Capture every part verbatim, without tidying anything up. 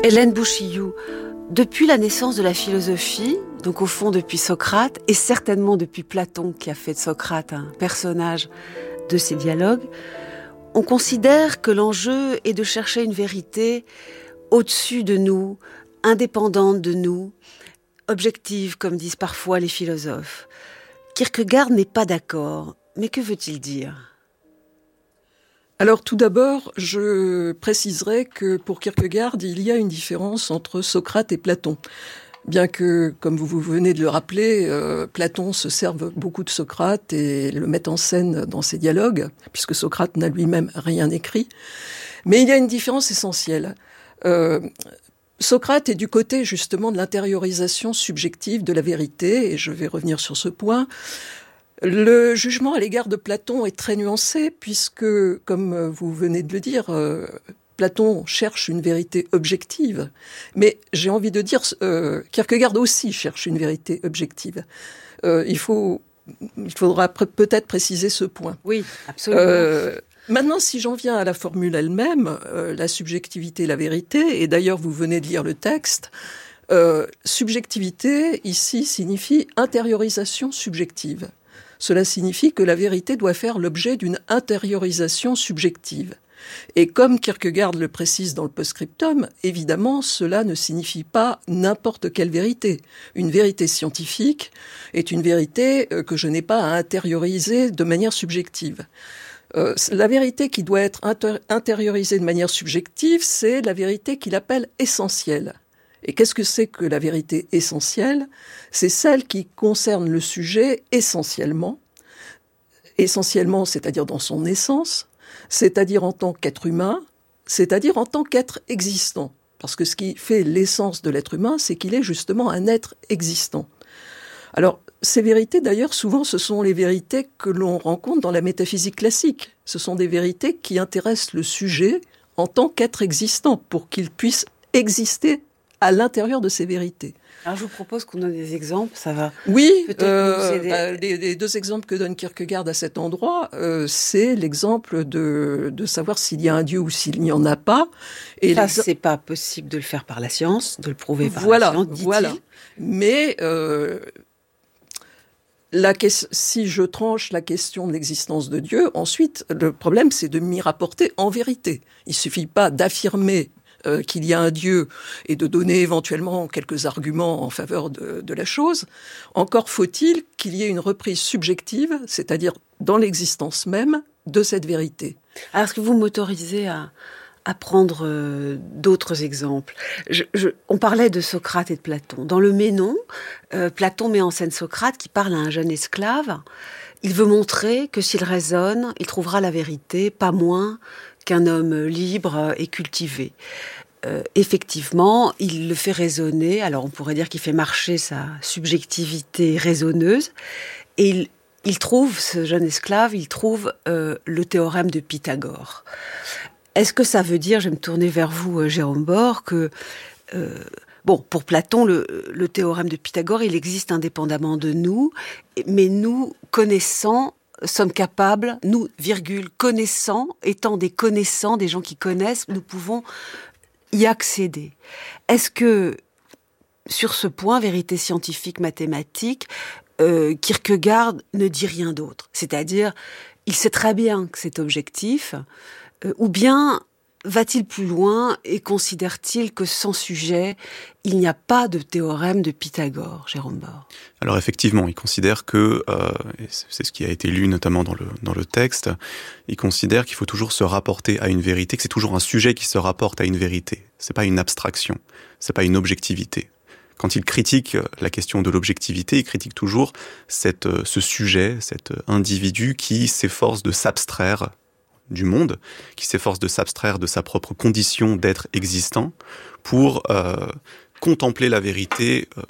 Hélène Bouchillou, depuis la naissance de la philosophie, donc au fond depuis Socrate, et certainement depuis Platon qui a fait de Socrate un personnage de ses dialogues, on considère que l'enjeu est de chercher une vérité au-dessus de nous, indépendante de nous, objective, comme disent parfois les philosophes. Kierkegaard n'est pas d'accord, mais que veut-il dire ? Alors tout d'abord, je préciserai que pour Kierkegaard, il y a une différence entre Socrate et Platon. Bien que, comme vous venez de le rappeler, euh, Platon se serve beaucoup de Socrate et le met en scène dans ses dialogues, puisque Socrate n'a lui-même rien écrit. Mais il y a une différence essentielle. Euh, Socrate est du côté justement de l'intériorisation subjective de la vérité, et je vais revenir sur ce point. Le jugement à l'égard de Platon est très nuancé, puisque, comme vous venez de le dire, euh, Platon cherche une vérité objective, mais j'ai envie de dire, euh, Kierkegaard aussi cherche une vérité objective. Euh, il faut, il faudra pr- peut-être préciser ce point. Oui, absolument. Euh, Maintenant, si j'en viens à la formule elle-même, euh, la subjectivité et la vérité, et d'ailleurs vous venez de lire le texte, euh, subjectivité ici signifie intériorisation subjective. Cela signifie que la vérité doit faire l'objet d'une intériorisation subjective. Et comme Kierkegaard le précise dans le post-scriptum, évidemment, cela ne signifie pas n'importe quelle vérité. Une vérité scientifique est une vérité que je n'ai pas à intérioriser de manière subjective. Euh, la vérité qui doit être inter- intériorisée de manière subjective, c'est la vérité qu'il appelle essentielle. Et qu'est-ce que c'est que la vérité essentielle ? C'est celle qui concerne le sujet essentiellement, essentiellement, c'est-à-dire dans son essence, c'est-à-dire en tant qu'être humain, c'est-à-dire en tant qu'être existant. Parce que ce qui fait l'essence de l'être humain, c'est qu'il est justement un être existant. Alors, ces vérités, d'ailleurs, souvent, ce sont les vérités que l'on rencontre dans la métaphysique classique. Ce sont des vérités qui intéressent le sujet en tant qu'être existant, pour qu'il puisse exister à l'intérieur de ces vérités. Alors, je vous propose qu'on donne des exemples, ça va. Oui, peut-être euh, des... bah, les, les deux exemples que donne Kierkegaard à cet endroit, euh, c'est l'exemple de, de savoir s'il y a un Dieu ou s'il n'y en a pas. Et ça, c'est pas possible de le faire par la science, de le prouver par voilà, la science, dit-il. Voilà, mais... Euh, La que- si je tranche la question de l'existence de Dieu, ensuite, le problème, c'est de m'y rapporter en vérité. Il suffit pas d'affirmer euh, qu'il y a un Dieu et de donner éventuellement quelques arguments en faveur de, de la chose. Encore faut-il qu'il y ait une reprise subjective, c'est-à-dire dans l'existence même, de cette vérité. Alors, est-ce que vous m'autorisez à... à prendre euh, d'autres exemples. Je, je, on parlait de Socrate et de Platon. Dans le Ménon, euh, Platon met en scène Socrate qui parle à un jeune esclave. Il veut montrer que s'il raisonne, il trouvera la vérité, pas moins qu'un homme libre et cultivé. Euh, effectivement, il le fait raisonner. Alors, on pourrait dire qu'il fait marcher sa subjectivité raisonneuse. Et il, il trouve, ce jeune esclave, il trouve euh, le théorème de Pythagore. Est-ce que ça veut dire, je vais me tourner vers vous, Jérôme Bord, que, euh, bon, pour Platon, le, le théorème de Pythagore, il existe indépendamment de nous, mais nous, connaissants, sommes capables, nous, virgule, connaissants, étant des connaissants, des gens qui connaissent, nous pouvons y accéder. Est-ce que, sur ce point, vérité scientifique, mathématique, euh, Kierkegaard ne dit rien d'autre ? C'est-à-dire, il sait très bien que c'est objectif, Euh, ou bien va-t-il plus loin et considère-t-il que sans sujet, il n'y a pas de théorème de Pythagore, Jérôme Bord ? Alors effectivement, il considère que, euh, et c'est ce qui a été lu notamment dans le, dans le texte, il considère qu'il faut toujours se rapporter à une vérité, que c'est toujours un sujet qui se rapporte à une vérité. C'est pas une abstraction, c'est pas une objectivité. Quand il critique la question de l'objectivité, il critique toujours cette, ce sujet, cet individu qui s'efforce de s'abstraire du monde, qui s'efforce de s'abstraire de sa propre condition d'être existant pour euh, contempler la vérité euh,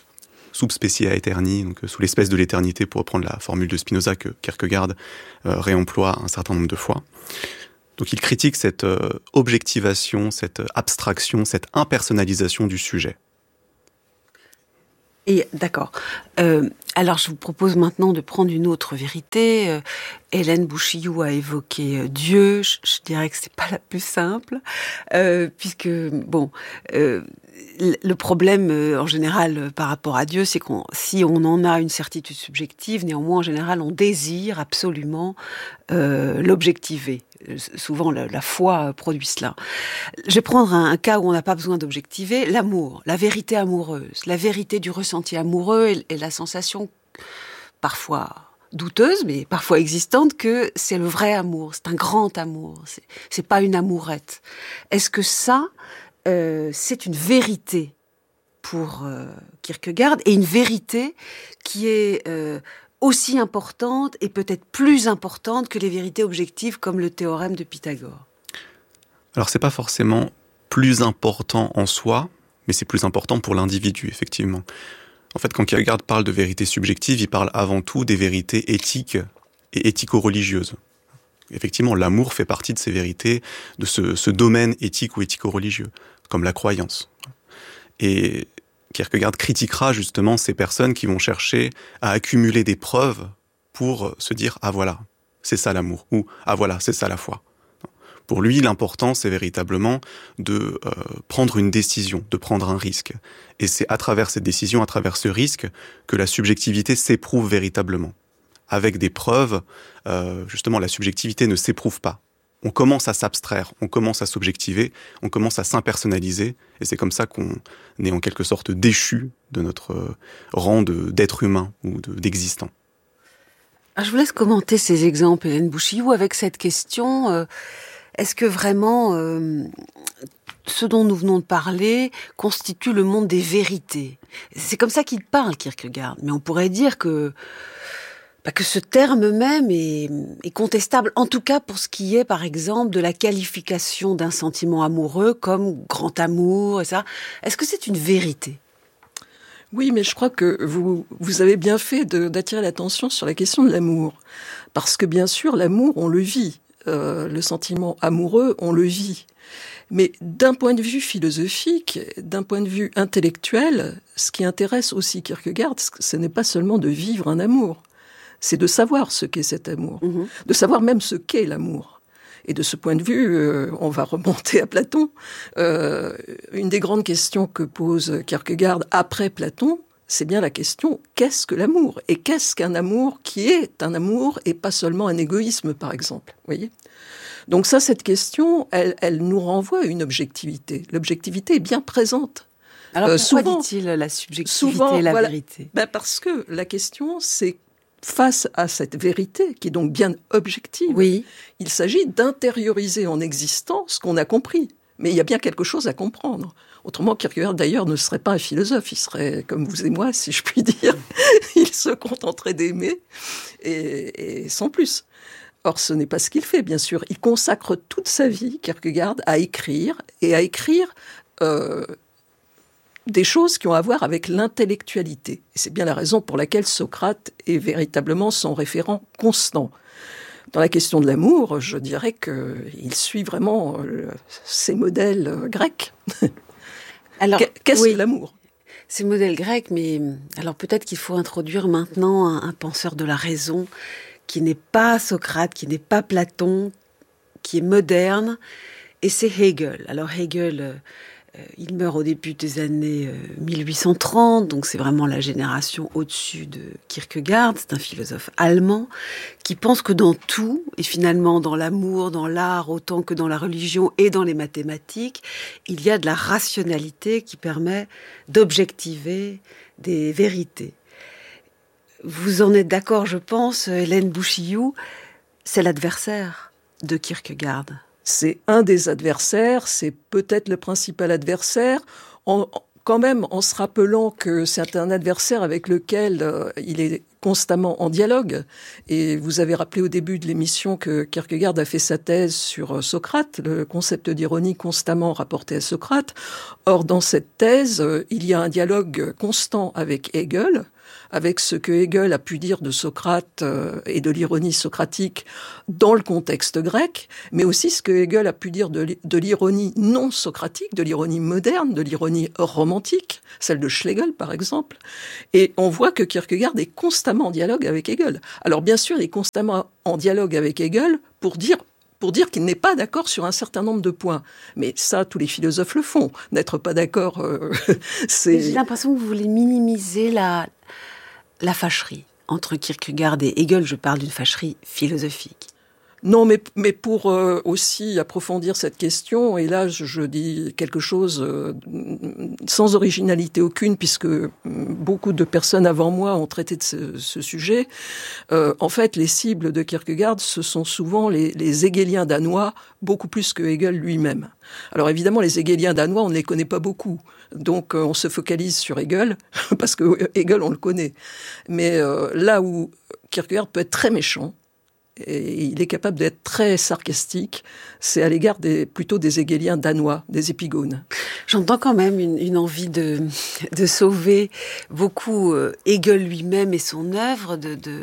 sub specie aeterni, donc sous l'espèce de l'éternité, pour reprendre la formule de Spinoza que Kierkegaard euh, réemploie un certain nombre de fois. Donc il critique cette euh, objectivation, cette abstraction, cette impersonnalisation du sujet. Et d'accord. Euh, alors, je vous propose maintenant de prendre une autre vérité. Euh, Hélène Bouchiou a évoqué euh, Dieu. Je, je dirais que c'est pas la plus simple, euh, puisque bon, euh, le problème euh, en général euh, par rapport à Dieu, c'est qu'on, si on en a une certitude subjective, néanmoins en général, on désire absolument euh, l'objectiver. Souvent, la, la foi produit cela. Je vais prendre un, un cas où on n'a pas besoin d'objectiver. L'amour, la vérité amoureuse, la vérité du ressenti amoureux et, et la sensation parfois douteuse, mais parfois existante, que c'est le vrai amour, c'est un grand amour, c'est, c'est pas une amourette. Est-ce que ça, euh, c'est une vérité pour euh, Kierkegaard, et une vérité qui est euh, aussi importante et peut-être plus importante que les vérités objectives comme le théorème de Pythagore? Alors c'est pas forcément plus important en soi, mais c'est plus important pour l'individu, effectivement. En fait, quand Kierkegaard parle de vérité subjective, il parle avant tout des vérités éthiques et éthico-religieuses. Effectivement, l'amour fait partie de ces vérités, de ce, ce domaine éthique ou éthico-religieux, comme la croyance. Et Kierkegaard critiquera justement ces personnes qui vont chercher à accumuler des preuves pour se dire « Ah voilà, c'est ça l'amour » ou « Ah voilà, c'est ça la foi ». Pour lui, l'important, c'est véritablement de euh, prendre une décision, de prendre un risque. Et c'est à travers cette décision, à travers ce risque, que la subjectivité s'éprouve véritablement. Avec des preuves, euh, justement, la subjectivité ne s'éprouve pas. On commence à s'abstraire, on commence à s'objectiver, on commence à s'impersonnaliser, et c'est comme ça qu'on est en quelque sorte déchu de notre euh, rang de, d'être humain ou de, d'existant. Alors, je vous laisse commenter ces exemples, Hélène Bouchiou, avec cette question... Euh, Est-ce que vraiment euh, ce dont nous venons de parler constitue le monde des vérités? C'est comme ça qu'il parle, Kierkegaard. Mais on pourrait dire que, bah, que ce terme même est, est contestable, en tout cas pour ce qui est, par exemple, de la qualification d'un sentiment amoureux comme grand amour et ça. Est-ce que c'est une vérité? Oui, mais je crois que vous, vous avez bien fait de, d'attirer l'attention sur la question de l'amour. Parce que bien sûr, l'amour, on le vit. Euh, le sentiment amoureux, on le vit. Mais d'un point de vue philosophique, d'un point de vue intellectuel, ce qui intéresse aussi Kierkegaard, ce n'est pas seulement de vivre un amour, c'est de savoir ce qu'est cet amour, mmh. de savoir même ce qu'est l'amour. Et de ce point de vue, euh, on va remonter à Platon. Euh, une des grandes questions que pose Kierkegaard après Platon, c'est bien la question, qu'est-ce que l'amour? Et qu'est-ce qu'un amour qui est un amour et pas seulement un égoïsme, par exemple, voyez? Donc ça, cette question, elle, elle nous renvoie à une objectivité. L'objectivité est bien présente. Alors euh, pourquoi souvent, dit-il la subjectivité souvent, et la voilà, vérité? Ben parce que la question, c'est face à cette vérité, qui est donc bien objective, oui. il s'agit d'intérioriser en existence ce qu'on a compris. Mais il y a bien quelque chose à comprendre. Autrement, Kierkegaard, d'ailleurs, ne serait pas un philosophe. Il serait comme vous et moi, si je puis dire. Il se contenterait d'aimer, et, et sans plus. Or, ce n'est pas ce qu'il fait, bien sûr. Il consacre toute sa vie, Kierkegaard, à écrire, et à écrire euh, des choses qui ont à voir avec l'intellectualité. Et c'est bien la raison pour laquelle Socrate est véritablement son référent constant. Dans la question de l'amour, je dirais qu'il suit vraiment euh, ces modèles euh, grecs. Alors, qu'est-ce oui, que l'amour? Ces modèles grecs, mais alors peut-être qu'il faut introduire maintenant un, un penseur de la raison qui n'est pas Socrate, qui n'est pas Platon, qui est moderne, et c'est Hegel. Alors Hegel, euh, il meurt au début des années euh, mille huit cent trente, donc c'est vraiment la génération au-dessus de Kierkegaard. C'est un philosophe allemand qui pense que dans tout, et finalement dans l'amour, dans l'art, autant que dans la religion et dans les mathématiques, il y a de la rationalité qui permet d'objectiver des vérités. Vous en êtes d'accord, je pense, Hélène Bouchiou, c'est l'adversaire de Kierkegaard. C'est un des adversaires, c'est peut-être le principal adversaire, en, quand même en se rappelant que c'est un adversaire avec lequel euh, il est constamment en dialogue. Et vous avez rappelé au début de l'émission que Kierkegaard a fait sa thèse sur Socrate, le concept d'ironie constamment rapporté à Socrate. Or, dans cette thèse, euh, il y a un dialogue constant avec Hegel, avec ce que Hegel a pu dire de Socrate euh, et de l'ironie socratique dans le contexte grec, mais aussi ce que Hegel a pu dire de, de l'ironie non socratique, de l'ironie moderne, de l'ironie romantique, celle de Schlegel par exemple. Et on voit que Kierkegaard est constamment en dialogue avec Hegel. Alors bien sûr, il est constamment en dialogue avec Hegel pour dire pour dire qu'il n'est pas d'accord sur un certain nombre de points. Mais ça, tous les philosophes le font. N'être pas d'accord, euh, c'est... J'ai l'impression que vous voulez minimiser la, la fâcherie entre Kierkegaard et Hegel. Je parle d'une fâcherie philosophique. Non, mais, mais pour euh, aussi approfondir cette question, et là je, je dis quelque chose euh, sans originalité aucune, puisque beaucoup de personnes avant moi ont traité de ce, ce sujet, euh, en fait les cibles de Kierkegaard, ce sont souvent les, les hegéliens danois, beaucoup plus que Hegel lui-même. Alors évidemment, les hegéliens danois, on ne les connaît pas beaucoup, donc euh, on se focalise sur Hegel, parce que Hegel, on le connaît. Mais euh, là où Kierkegaard peut être très méchant, et il est capable d'être très sarcastique, c'est à l'égard des, plutôt des hegéliens danois, des épigones. J'entends quand même une, une envie de, de sauver beaucoup euh, Hegel lui-même et son œuvre de, de,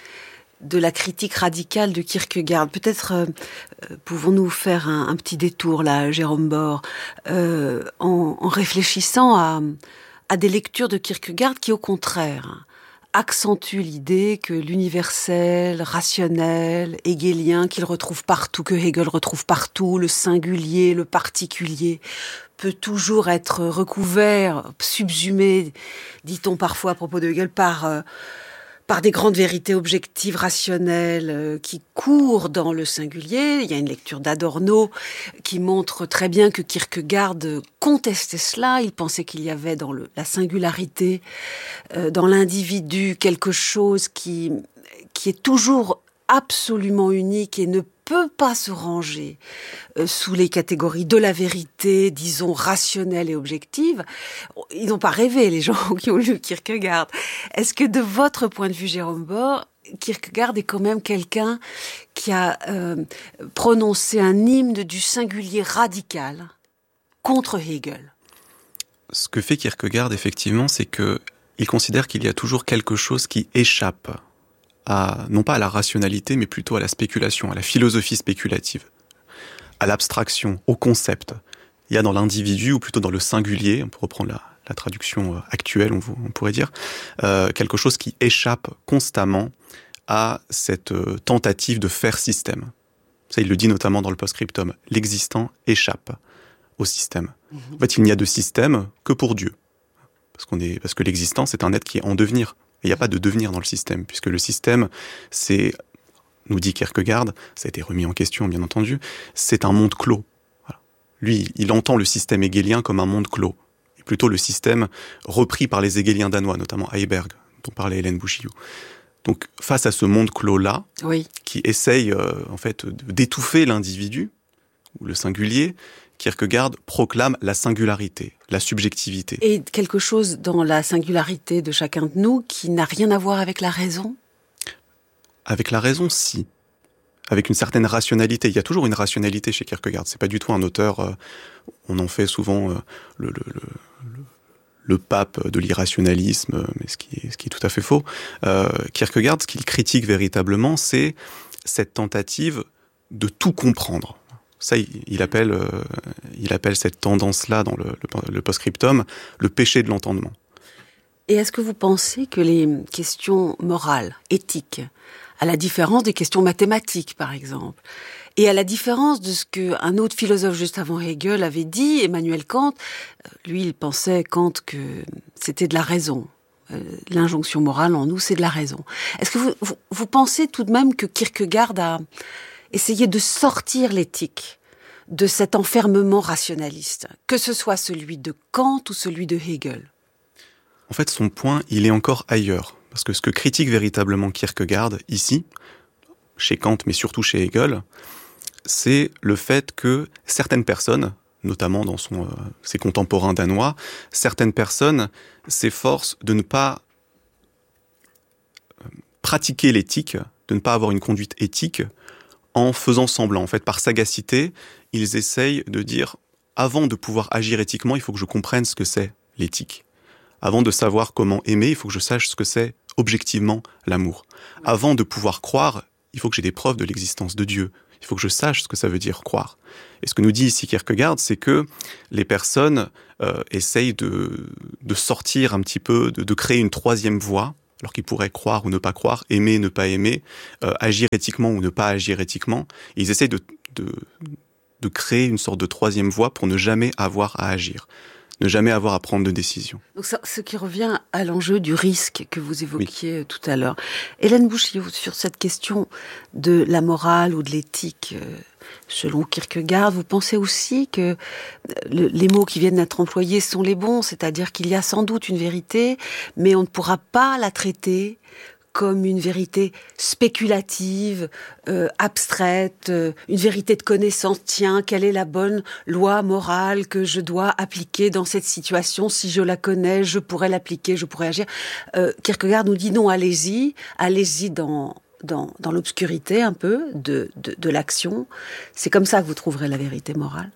de la critique radicale de Kierkegaard. Peut-être euh, pouvons-nous faire un, un petit détour là, Jérôme Bor, euh, en, en réfléchissant à, à des lectures de Kierkegaard qui, au contraire, accentue l'idée que l'universel, rationnel, hegelien, qu'il retrouve partout, que Hegel retrouve partout, le singulier, le particulier, peut toujours être recouvert, subsumé, dit-on parfois à propos de Hegel, par... Euh, par des grandes vérités objectives, rationnelles, euh, qui courent dans le singulier. Il y a une lecture d'Adorno qui montre très bien que Kierkegaard contestait cela. Il pensait qu'il y avait dans le, la singularité, euh, dans l'individu, quelque chose qui, qui est toujours absolument unique et ne peut pas se ranger euh, sous les catégories de la vérité, disons, rationnelle et objective. Ils n'ont pas rêvé, les gens qui ont lu Kierkegaard. Est-ce que de votre point de vue, Jérôme Bor, Kierkegaard est quand même quelqu'un qui a euh, prononcé un hymne du singulier radical contre Hegel? Ce que fait Kierkegaard, effectivement, c'est que il considère qu'il y a toujours quelque chose qui échappe à, non pas à la rationalité, mais plutôt à la spéculation, à la philosophie spéculative, à l'abstraction, au concept. Il y a dans l'individu, ou plutôt dans le singulier, on peut reprendre la, la traduction actuelle, on, on pourrait dire, euh, quelque chose qui échappe constamment à cette euh, tentative de faire système. Ça, il le dit notamment dans le post-scriptum. L'existant échappe au système. Mmh. En fait, il n'y a de système que pour Dieu. Parce, qu'on est, parce que l'existant, c'est un être qui est en devenir. Il n'y a pas de devenir dans le système, puisque le système, c'est, nous dit Kierkegaard, ça a été remis en question, bien entendu, c'est un monde clos. Voilà. Lui, il entend le système hegelien comme un monde clos, et plutôt le système repris par les hegeliens danois, notamment Heiberg, dont parlait Hélène Bouchillou. Donc, face à ce monde clos-là, oui. qui essaye, euh, en fait, d'étouffer l'individu, ou le singulier, Kierkegaard proclame la singularité, la subjectivité. Et quelque chose dans la singularité de chacun de nous qui n'a rien à voir avec la raison ? Avec la raison, si. Avec une certaine rationalité. Il y a toujours une rationalité chez Kierkegaard. C'est pas du tout un auteur, euh, on en fait souvent euh, le, le, le, le, le pape de l'irrationalisme, mais ce qui est, ce qui est tout à fait faux. Euh, Kierkegaard, ce qu'il critique véritablement, c'est cette tentative de tout comprendre. Ça, il appelle, euh, il appelle cette tendance-là dans le, le, le post-scriptum le péché de l'entendement. Et est-ce que vous pensez que les questions morales, éthiques, à la différence des questions mathématiques, par exemple, et à la différence de ce qu'un autre philosophe juste avant Hegel avait dit, Emmanuel Kant, lui, il pensait, Kant, que c'était de la raison. Euh, l'injonction morale en nous, c'est de la raison. Est-ce que vous, vous, vous pensez tout de même que Kierkegaard a essayer de sortir l'éthique de cet enfermement rationaliste, que ce soit celui de Kant ou celui de Hegel? En fait, son point, il est encore ailleurs. Parce que ce que critique véritablement Kierkegaard, ici, chez Kant, mais surtout chez Hegel, c'est le fait que certaines personnes, notamment dans son, euh, ses contemporains danois, certaines personnes s'efforcent de ne pas pratiquer l'éthique, de ne pas avoir une conduite éthique, en faisant semblant. En fait, par sagacité, ils essayent de dire, avant de pouvoir agir éthiquement, il faut que je comprenne ce que c'est l'éthique. Avant de savoir comment aimer, il faut que je sache ce que c'est objectivement l'amour. Avant de pouvoir croire, il faut que j'ai des preuves de l'existence de Dieu. Il faut que je sache ce que ça veut dire croire. Et ce que nous dit ici Kierkegaard, c'est que les personnes euh, essayent de, de sortir un petit peu, de, de créer une troisième voie, alors qu'ils pourraient croire ou ne pas croire, aimer, ne pas aimer, euh, agir éthiquement ou ne pas agir éthiquement. Et ils essayent de, de, de créer une sorte de troisième voie pour ne jamais avoir à agir, ne jamais avoir à prendre de décision. Donc ça, ce qui revient à l'enjeu du risque que vous évoquiez oui. tout à l'heure. Hélène Bouchiou, sur cette question de la morale ou de l'éthique, euh, selon Kierkegaard, vous pensez aussi que le, les mots qui viennent d'être employés sont les bons, c'est-à-dire qu'il y a sans doute une vérité, mais on ne pourra pas la traiter comme une vérité spéculative, euh, abstraite, euh, une vérité de connaissance. Tiens, quelle est la bonne loi morale que je dois appliquer dans cette situation? Si je la connais, je pourrais l'appliquer, je pourrais agir. Euh, Kierkegaard nous dit non, allez-y, allez-y dans, dans, dans l'obscurité un peu de, de, de l'action. C'est comme ça que vous trouverez la vérité morale.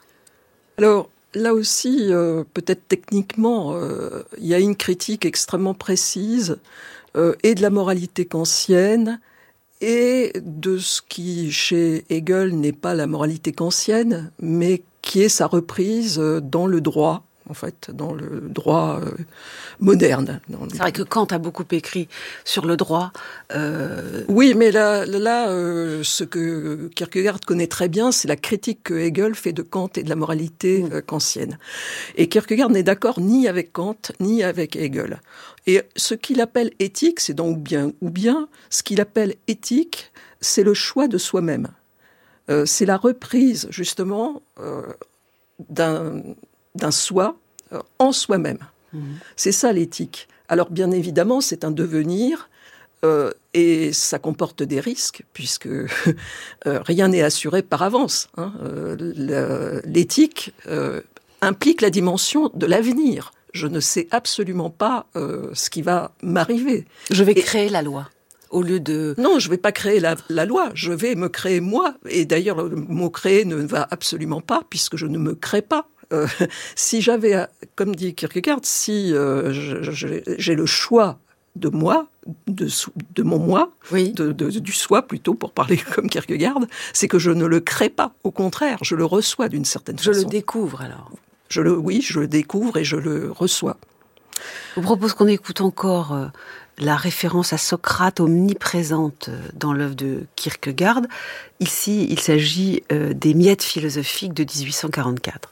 Alors, là aussi, euh, peut-être techniquement, euh, il y a une critique extrêmement précise Euh, et de la moralité kantienne, et de ce qui, chez Hegel, n'est pas la moralité kantienne, mais qui est sa reprise dans le droit, en fait, dans le droit euh, moderne. Dans le... C'est vrai que Kant a beaucoup écrit sur le droit. Euh... Oui, mais là, là euh, ce que Kierkegaard connaît très bien, c'est la critique que Hegel fait de Kant et de la moralité euh, kantienne. Et Kierkegaard n'est d'accord ni avec Kant, ni avec Hegel. Et ce qu'il appelle éthique, c'est donc bien ou bien, ce qu'il appelle éthique, c'est le choix de soi-même. Euh, c'est la reprise, justement, euh, d'un, d'un soi euh, en soi-même. Mmh. C'est ça l'éthique. Alors, bien évidemment, c'est un devenir, euh, et ça comporte des risques, puisque euh, rien n'est assuré par avance. Hein. Euh, le, l'éthique euh, implique la dimension de l'avenir. Je ne sais absolument pas euh, ce qui va m'arriver. Je vais et, créer la loi, au lieu de... Non, je ne vais pas créer la, la loi, je vais me créer moi. Et d'ailleurs, le mot « créer » ne va absolument pas, puisque je ne me crée pas. Euh, si j'avais, comme dit Kierkegaard, si euh, je, je, j'ai le choix de moi, de, de mon moi, oui. de, de, du soi plutôt, pour parler comme Kierkegaard, c'est que je ne le crée pas. Au contraire, je le reçois d'une certaine je façon. Je le découvre alors. Je le, oui, je le découvre et je le reçois. Je vous propose qu'on écoute encore euh, la référence à Socrate omniprésente euh, dans l'œuvre de Kierkegaard. Ici, il s'agit euh, des Miettes philosophiques de dix-huit cent quarante-quatre.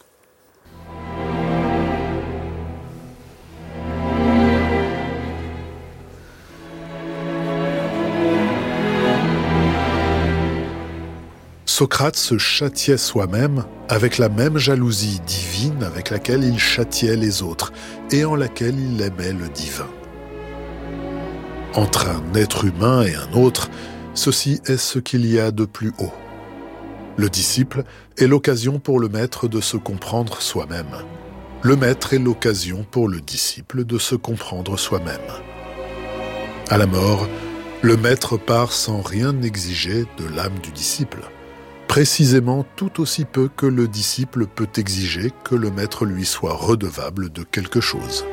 Socrate se châtiait soi-même avec la même jalousie divine avec laquelle il châtiait les autres et en laquelle il aimait le divin. Entre un être humain et un autre, ceci est ce qu'il y a de plus haut. Le disciple est l'occasion pour le maître de se comprendre soi-même. Le maître est l'occasion pour le disciple de se comprendre soi-même. À la mort, le maître part sans rien exiger de l'âme du disciple. Précisément tout aussi peu que le disciple peut exiger que le maître lui soit redevable de quelque chose.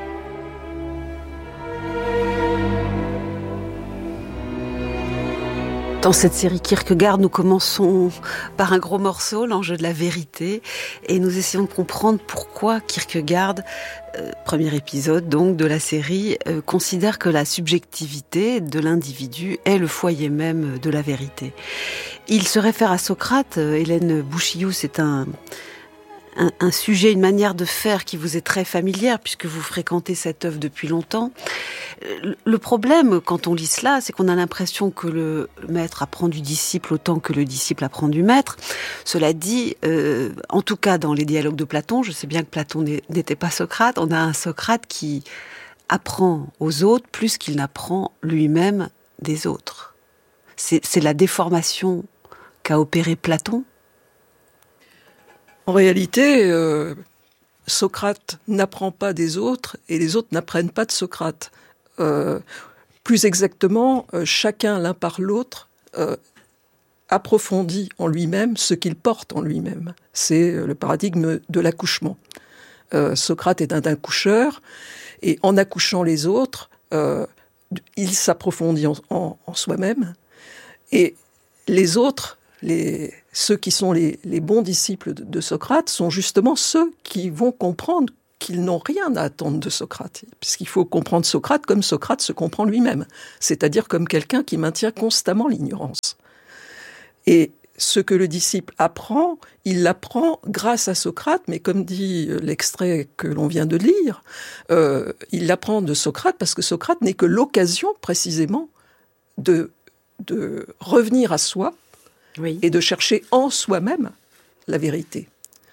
Dans cette série Kierkegaard, nous commençons par un gros morceau, l'enjeu de la vérité, et nous essayons de comprendre pourquoi Kierkegaard, euh, premier épisode donc de la série, euh, considère que la subjectivité de l'individu est le foyer même de la vérité. Il se réfère à Socrate. euh, Hélène Bouchiou, c'est un... Un, un sujet, une manière de faire qui vous est très familière puisque vous fréquentez cette œuvre depuis longtemps. Le problème, quand on lit cela, c'est qu'on a l'impression que le maître apprend du disciple autant que le disciple apprend du maître. Cela dit, euh, en tout cas dans les dialogues de Platon, je sais bien que Platon n'était pas Socrate, on a un Socrate qui apprend aux autres plus qu'il n'apprend lui-même des autres. C'est, c'est la déformation qu'a opérée Platon. En réalité, euh, Socrate n'apprend pas des autres et les autres n'apprennent pas de Socrate. Euh, plus exactement, euh, chacun l'un par l'autre euh, approfondit en lui-même ce qu'il porte en lui-même. C'est le paradigme de l'accouchement. Euh, Socrate est un accoucheur Et en accouchant les autres, euh, il s'approfondit en, en, en soi-même. Et les autres, les, ceux qui sont les, les bons disciples de, de Socrate, sont justement ceux qui vont comprendre qu'ils n'ont rien à attendre de Socrate, puisqu'il faut comprendre Socrate comme Socrate se comprend lui-même, c'est-à-dire comme quelqu'un qui maintient constamment l'ignorance. Et ce que le disciple apprend, il l'apprend grâce à Socrate, mais comme dit l'extrait que l'on vient de lire, euh, il l'apprend de Socrate parce que Socrate n'est que l'occasion, précisément, de, de revenir à soi, oui, et de chercher en soi-même la vérité.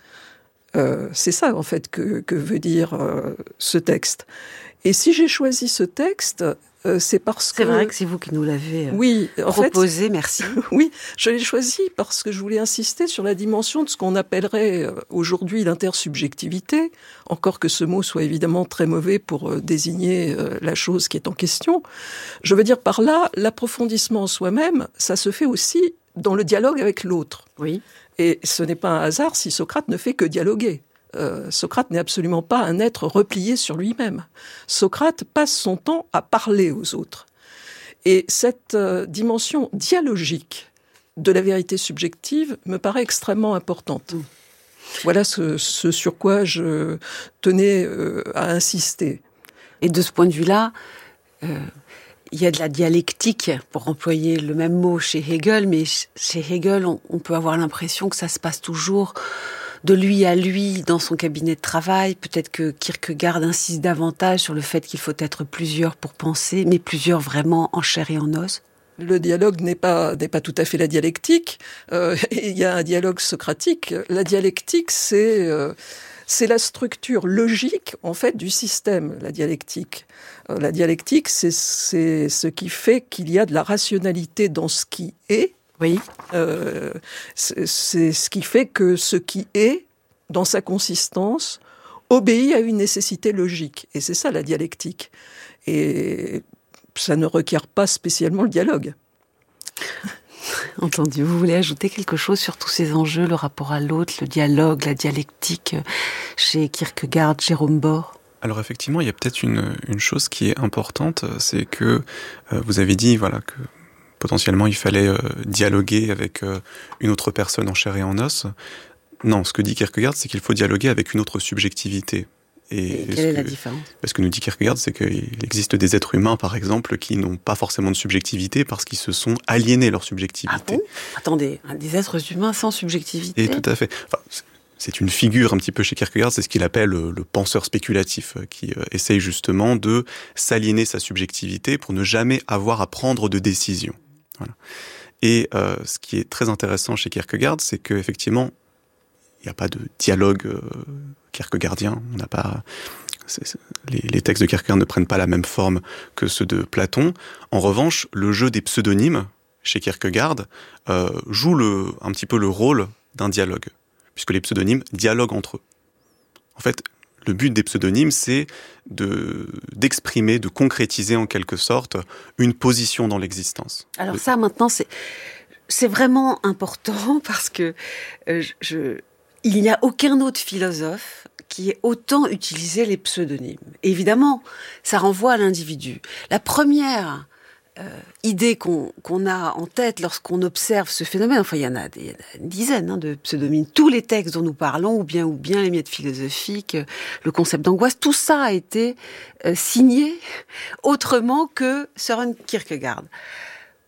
Euh, c'est ça, en fait, que, que veut dire euh, ce texte. Et si j'ai choisi ce texte, euh, c'est parce c'est que... C'est vrai que c'est vous qui nous l'avez euh, oui, en proposé, fait, merci. Oui, je l'ai choisi parce que je voulais insister sur la dimension de ce qu'on appellerait euh, aujourd'hui l'intersubjectivité, encore que ce mot soit évidemment très mauvais pour euh, désigner euh, la chose qui est en question. Je veux dire par là, l'approfondissement en soi-même, ça se fait aussi dans le dialogue avec l'autre. Oui. Et ce n'est pas un hasard si Socrate ne fait que dialoguer. Euh, Socrate n'est absolument pas un être replié sur lui-même. Socrate passe son temps à parler aux autres. Et cette euh, dimension dialogique de la vérité subjective me paraît extrêmement importante. Mmh. Voilà ce, ce sur quoi je tenais euh, à insister. Et de ce point de vue-là, euh, il y a de la dialectique, pour employer le même mot chez Hegel, mais chez Hegel, on, on peut avoir l'impression que ça se passe toujours de lui à lui dans son cabinet de travail. Peut-être que Kierkegaard insiste davantage sur le fait qu'il faut être plusieurs pour penser, mais plusieurs vraiment en chair et en os. Le dialogue n'est pas, n'est pas tout à fait la dialectique. Euh, il y a un dialogue socratique. La dialectique, c'est... Euh, C'est la structure logique, en fait, du système, la dialectique. Euh, la dialectique, c'est, c'est ce qui fait qu'il y a de la rationalité dans ce qui est. Oui. Euh, c'est, c'est ce qui fait que ce qui est, dans sa consistance, obéit à une nécessité logique. Et c'est ça, la dialectique. Et ça ne requiert pas spécialement le dialogue. Entendu. Vous voulez ajouter quelque chose sur tous ces enjeux, le rapport à l'autre, le dialogue, la dialectique, chez Kierkegaard, Jérôme Bor? Alors effectivement, il y a peut-être une, une chose qui est importante, c'est que euh, vous avez dit voilà, que potentiellement il fallait euh, dialoguer avec euh, une autre personne en chair et en os. Non, ce que dit Kierkegaard, c'est qu'il faut dialoguer avec une autre subjectivité. Et, et quelle est la différence ? Parce que nous dit Kierkegaard, c'est qu'il existe des êtres humains, par exemple, qui n'ont pas forcément de subjectivité parce qu'ils se sont aliénés leur subjectivité. Ah bon ? Attendez, des êtres humains sans subjectivité ? Et tout à fait. Enfin, c'est une figure un petit peu chez Kierkegaard, c'est ce qu'il appelle le, le penseur spéculatif, qui euh, essaye justement de s'aliéner sa subjectivité pour ne jamais avoir à prendre de décision. Voilà. Et euh, ce qui est très intéressant chez Kierkegaard, c'est qu'effectivement, il n'y a pas de dialogue euh, kierkegaardien. On n'a pas, c'est, c'est, les, les textes de Kierkegaard ne prennent pas la même forme que ceux de Platon. En revanche, le jeu des pseudonymes chez Kierkegaard euh, joue le, un petit peu le rôle d'un dialogue, puisque les pseudonymes dialoguent entre eux. En fait, le but des pseudonymes, c'est de, d'exprimer, de concrétiser en quelque sorte une position dans l'existence. Alors ça, maintenant, c'est, c'est vraiment important parce que euh, je... il n'y a aucun autre philosophe qui ait autant utilisé les pseudonymes. Et évidemment, ça renvoie à l'individu. La première euh, idée qu'on, qu'on a en tête lorsqu'on observe ce phénomène, enfin il y en a, des, il y en a une dizaine hein, de pseudonymes, tous les textes dont nous parlons, ou bien ou bien les miettes philosophiques, le concept d'angoisse, tout ça a été euh, signé autrement que Søren Kierkegaard. Pourquoi ?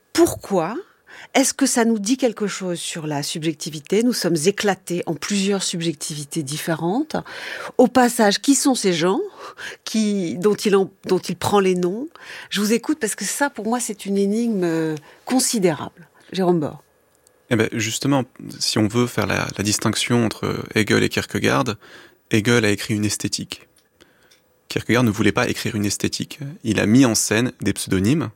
Est-ce que ça nous dit quelque chose sur la subjectivité ? Nous sommes éclatés en plusieurs subjectivités différentes. Au passage, qui sont ces gens qui, dont, il en, dont il prend les noms ? Je vous écoute parce que ça, pour moi, c'est une énigme considérable. Jérôme Bor. Eh ben, justement, si on veut faire la, la distinction entre Hegel et Kierkegaard, Hegel a écrit une esthétique. Kierkegaard ne voulait pas écrire une esthétique. Il a mis en scène des pseudonymes,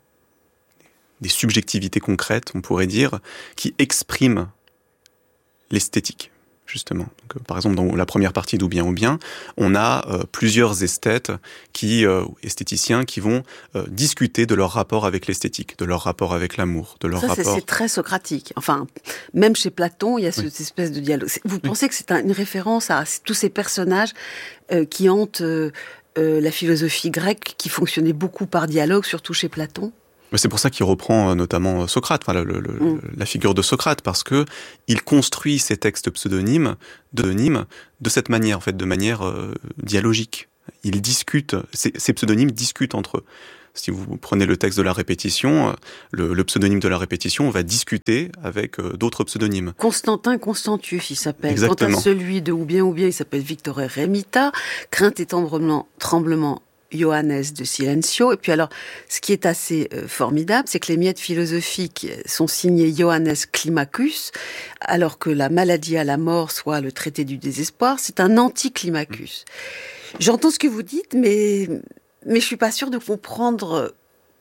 des subjectivités concrètes, on pourrait dire, qui expriment l'esthétique, justement. Donc, euh, par exemple, dans la première partie d'Ou bien ou bien, on a euh, plusieurs esthètes, qui, euh, esthéticiens, qui vont euh, discuter de leur rapport avec l'esthétique, de leur rapport avec l'amour, de leur Ça, rapport... Ça, c'est très socratique. Enfin, même chez Platon, il y a cette oui. espèce de dialogue. Vous oui. pensez que c'est un, une référence à tous ces personnages euh, qui hantent... Euh, euh, la philosophie grecque qui fonctionnait beaucoup par dialogue, surtout chez Platon. C'est pour ça qu'il reprend notamment Socrate, enfin, le, le, mm. la figure de Socrate, parce que il construit ses textes pseudonymes, pseudonymes de cette manière, en fait, de manière euh, dialogique. Il discute, ces, ces pseudonymes discutent entre eux. Si vous prenez le texte de la répétition, le, le pseudonyme de la répétition va discuter avec euh, d'autres pseudonymes. Constantin Constantius, il s'appelle. Exactement. Quant à celui de ou bien ou bien, il s'appelle Victor Remita. Crainte et tremblement, tremblement Johannes de Silencio. Et puis alors, ce qui est assez euh, formidable, c'est que les miettes philosophiques sont signées Johannes Climacus, alors que la maladie à la mort, soit le traité du désespoir, c'est un anti-Climacus. Mmh. J'entends ce que vous dites, mais... Mais je suis pas sûre de comprendre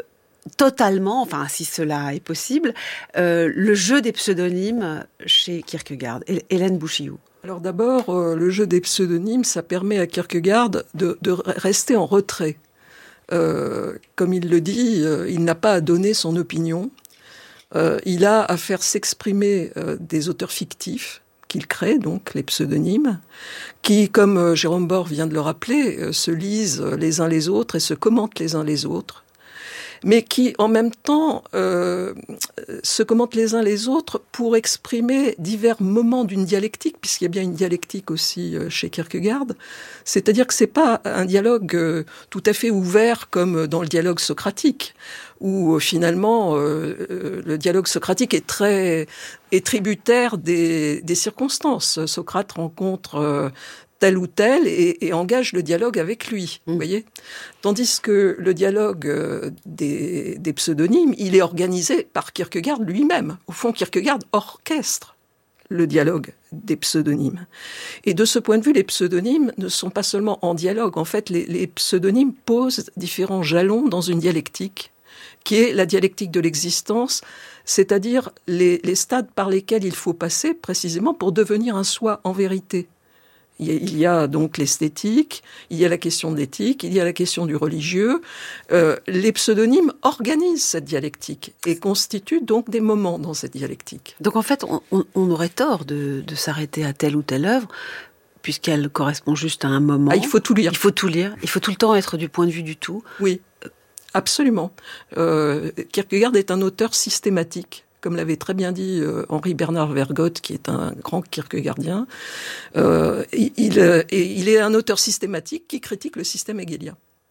totalement, enfin si cela est possible, euh, le jeu des pseudonymes chez Kierkegaard. Hélène Bouchillou. Alors d'abord, euh, le jeu des pseudonymes, ça permet à Kierkegaard de, de rester en retrait. Euh, comme il le dit, euh, il n'a pas à donner son opinion. Euh, il a à faire s'exprimer euh, des auteurs fictifs qu'il crée, donc les pseudonymes, qui, comme euh, Jérôme Bor vient de le rappeler, euh, se lisent les uns les autres et se commentent les uns les autres, mais qui, en même temps, euh, se commentent les uns les autres pour exprimer divers moments d'une dialectique, puisqu'il y a bien une dialectique aussi euh, chez Kierkegaard. C'est-à-dire que c'est pas un dialogue euh, tout à fait ouvert comme dans le dialogue socratique, où euh, finalement euh, euh, le dialogue socratique est très est tributaire des, des circonstances. Socrate rencontre euh, tel ou tel et, et engage le dialogue avec lui, mmh. vous voyez. Tandis que le dialogue euh, des, des pseudonymes, il est organisé par Kierkegaard lui-même. Au fond, Kierkegaard orchestre le dialogue des pseudonymes. Et de ce point de vue, les pseudonymes ne sont pas seulement en dialogue. En fait, les, les pseudonymes posent différents jalons dans une dialectique, qui est la dialectique de l'existence, c'est-à-dire les, les stades par lesquels il faut passer précisément pour devenir un soi en vérité. Il y a, il y a donc l'esthétique, il y a la question de l'éthique, il y a la question du religieux. Euh, les pseudonymes organisent cette dialectique et constituent donc des moments dans cette dialectique. Donc en fait, on, on, on aurait tort de, de s'arrêter à telle ou telle œuvre, puisqu'elle correspond juste à un moment. Ah, il faut tout lire. Il faut tout lire. Il faut tout le temps être du point de vue du tout. Oui. Absolument. Euh, Kierkegaard est un auteur systématique, comme l'avait très bien dit euh, Henri Bernard Vergote, qui est un grand kierkegaardien. Euh, il, il, et il est un auteur systématique qui critique le système hegelien.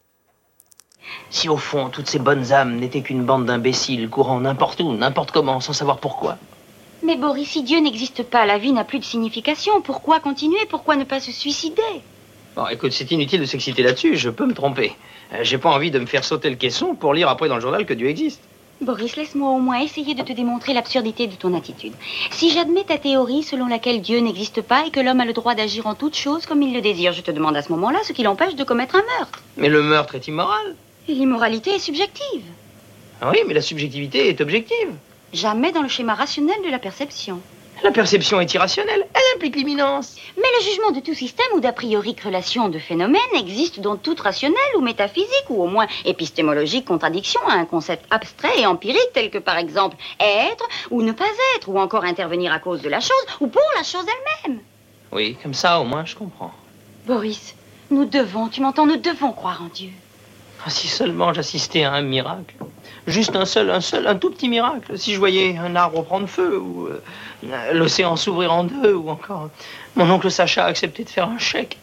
Si au fond, toutes ces bonnes âmes n'étaient qu'une bande d'imbéciles courant n'importe où, n'importe comment, sans savoir pourquoi. Mais Boris, si Dieu n'existe pas, la vie n'a plus de signification. Pourquoi continuer? Pourquoi ne pas se suicider? Bon, écoute, c'est inutile de s'exciter là-dessus, je peux me tromper. Euh, j'ai pas envie de me faire sauter le caisson pour lire après dans le journal que Dieu existe. Boris, laisse-moi au moins essayer de te démontrer l'absurdité de ton attitude. Si j'admets ta théorie selon laquelle Dieu n'existe pas et que l'homme a le droit d'agir en toutes choses comme il le désire, je te demande à ce moment-là ce qui l'empêche de commettre un meurtre. Mais le meurtre est immoral. Et l'immoralité est subjective. Ah oui, mais la subjectivité est objective. Jamais dans le schéma rationnel de la perception. La perception est irrationnelle, elle implique l'imminence. Mais le jugement de tout système ou d'a priori relation de phénomènes existe dans toute rationnelle ou métaphysique ou au moins épistémologique contradiction à un concept abstrait et empirique tel que par exemple être ou ne pas être ou encore intervenir à cause de la chose ou pour la chose elle-même. Oui, comme ça au moins je comprends. Boris, nous devons, tu m'entends, nous devons croire en Dieu. Ah, si seulement j'assistais à un miracle. Juste un seul, un seul, un tout petit miracle. Si je voyais un arbre prendre feu, ou euh, l'océan s'ouvrir en deux, ou encore mon oncle Sacha accepter de faire un chèque.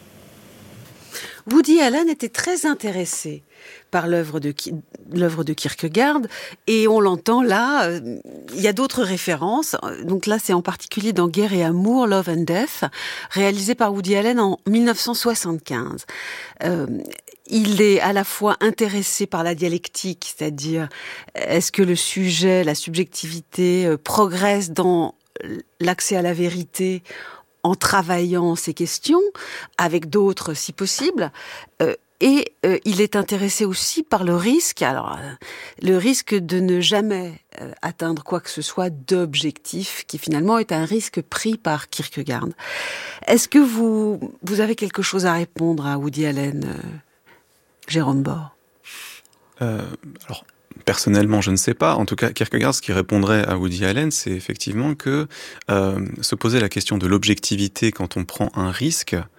Woody Allen était très intéressé par l'œuvre de, l'œuvre de Kierkegaard, et on l'entend là, euh, il y a d'autres références, donc là c'est en particulier dans Guerre et Amour, Love and Death, réalisé par Woody Allen en dix-neuf cent soixante-quinze. Euh, Il est à la fois intéressé par la dialectique, c'est-à-dire est-ce que le sujet, la subjectivité euh, progresse dans l'accès à la vérité en travaillant ces questions, avec d'autres si possible, euh, et euh, il est intéressé aussi par le risque, alors euh, le risque de ne jamais euh, atteindre quoi que ce soit d'objectif, qui finalement est un risque pris par Kierkegaard. Est-ce que vous, vous avez quelque chose à répondre à Woody Allen, euh, Jérôme Bor? euh, Alors, personnellement, je ne sais pas. En tout cas, Kierkegaard, ce qui répondrait à Woody Allen, c'est effectivement que euh, se poser la question de l'objectivité quand on prend un risque,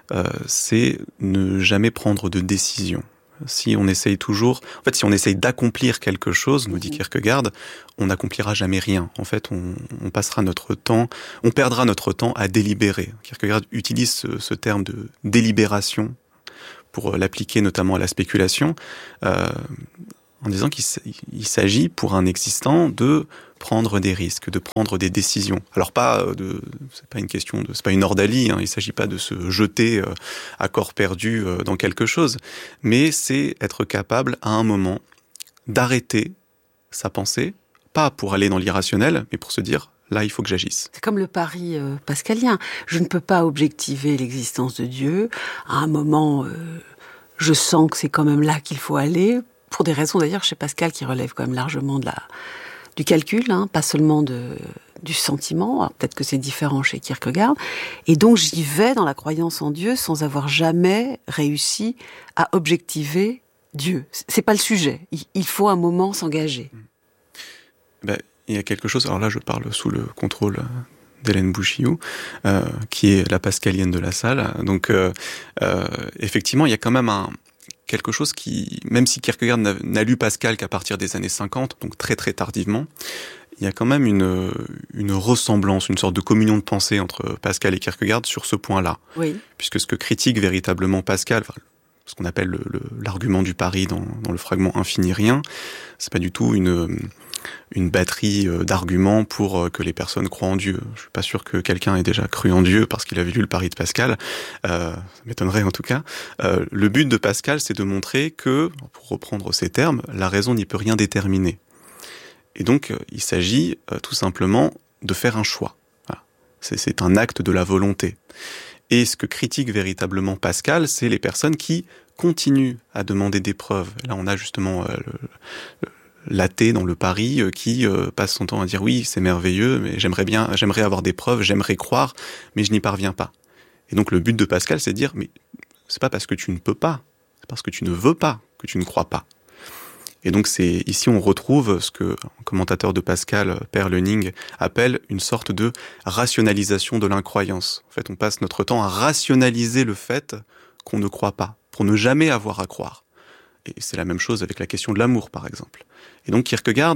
euh, c'est ne jamais prendre de décision. Si on essaye toujours, en fait, si on essaye d'accomplir quelque chose, nous dit Kierkegaard, on n'accomplira jamais rien. En fait, on, on passera notre temps, on perdra notre temps à délibérer. Kierkegaard utilise ce, ce terme de délibération pour l'appliquer notamment à la spéculation, euh, en disant qu'il il s'agit pour un existant de prendre des risques, de prendre des décisions. Alors pas de, c'est pas une question de, c'est pas une ordalie, hein, il s'agit pas de se jeter euh, à corps perdu euh, dans quelque chose, mais c'est être capable à un moment d'arrêter sa pensée, pas pour aller dans l'irrationnel, mais pour se dire là il faut que j'agisse. C'est comme le pari euh, pascalien. Je ne peux pas objectiver l'existence de Dieu. À un moment, euh, je sens que c'est quand même là qu'il faut aller. Pour des raisons d'ailleurs chez Pascal qui relèvent quand même largement de la, du calcul, hein, pas seulement de, du sentiment. Alors, peut-être que c'est différent chez Kierkegaard. Et donc j'y vais dans la croyance en Dieu sans avoir jamais réussi à objectiver Dieu. C'est pas le sujet. Il, il faut un moment s'engager. Ben, il y a quelque chose, alors là je parle sous le contrôle d'Hélène Bouchiou, euh, qui est la pascalienne de la salle. Donc euh, euh, effectivement, il y a quand même un... quelque chose qui, même si Kierkegaard n'a, n'a lu Pascal qu'à partir des années cinquante, donc très très tardivement, il y a quand même une, une ressemblance, une sorte de communion de pensée entre Pascal et Kierkegaard sur ce point-là. Oui. Puisque ce que critique véritablement Pascal, enfin, ce qu'on appelle le, le, l'argument du pari dans, dans le fragment Infini-Rien, c'est pas du tout une, une batterie d'arguments pour que les personnes croient en Dieu. Je suis pas sûr que quelqu'un ait déjà cru en Dieu parce qu'il avait lu le pari de Pascal. Euh, ça m'étonnerait en tout cas. Euh, le but de Pascal, c'est de montrer que, pour reprendre ces termes, la raison n'y peut rien déterminer. Et donc, il s'agit euh, tout simplement de faire un choix. Voilà. C'est, c'est un acte de la volonté. Et ce que critique véritablement Pascal, c'est les personnes qui continuent à demander des preuves. Là, on a justement euh, le, le l'athée dans le pari euh, qui euh, passe son temps à dire oui, c'est merveilleux, mais j'aimerais bien, j'aimerais avoir des preuves, j'aimerais croire, mais je n'y parviens pas. Et donc le but de Pascal, c'est de dire mais c'est pas parce que tu ne peux pas, c'est parce que tu ne veux pas que tu ne crois pas. Et donc c'est ici on retrouve ce que un commentateur de Pascal, Per Leuning, appelle une sorte de rationalisation de l'incroyance. En fait, on passe notre temps à rationaliser le fait qu'on ne croit pas, pour ne jamais avoir à croire. Et c'est la même chose avec la question de l'amour, par exemple. Et donc Kierkegaard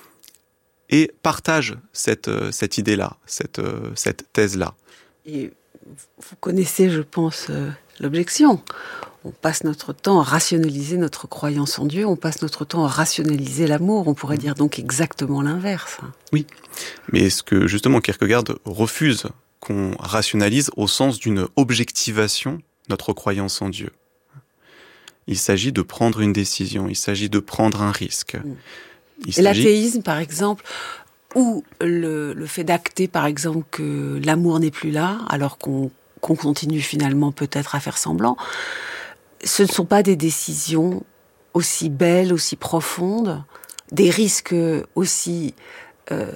et partage cette, cette idée-là, cette, cette thèse-là. Et vous connaissez, je pense, euh, l'objection. On passe notre temps à rationaliser notre croyance en Dieu, on passe notre temps à rationaliser l'amour. On pourrait dire donc exactement l'inverse. Oui, mais ce que justement Kierkegaard refuse qu'on rationalise au sens d'une objectivation notre croyance en Dieu. Il s'agit de prendre une décision, il s'agit de prendre un risque. Il Et s'agit... l'athéisme, par exemple, ou le, le fait d'acter, par exemple, que l'amour n'est plus là, alors qu'on, qu'on continue finalement peut-être à faire semblant, ce ne sont pas des décisions aussi belles, aussi profondes, des risques aussi euh,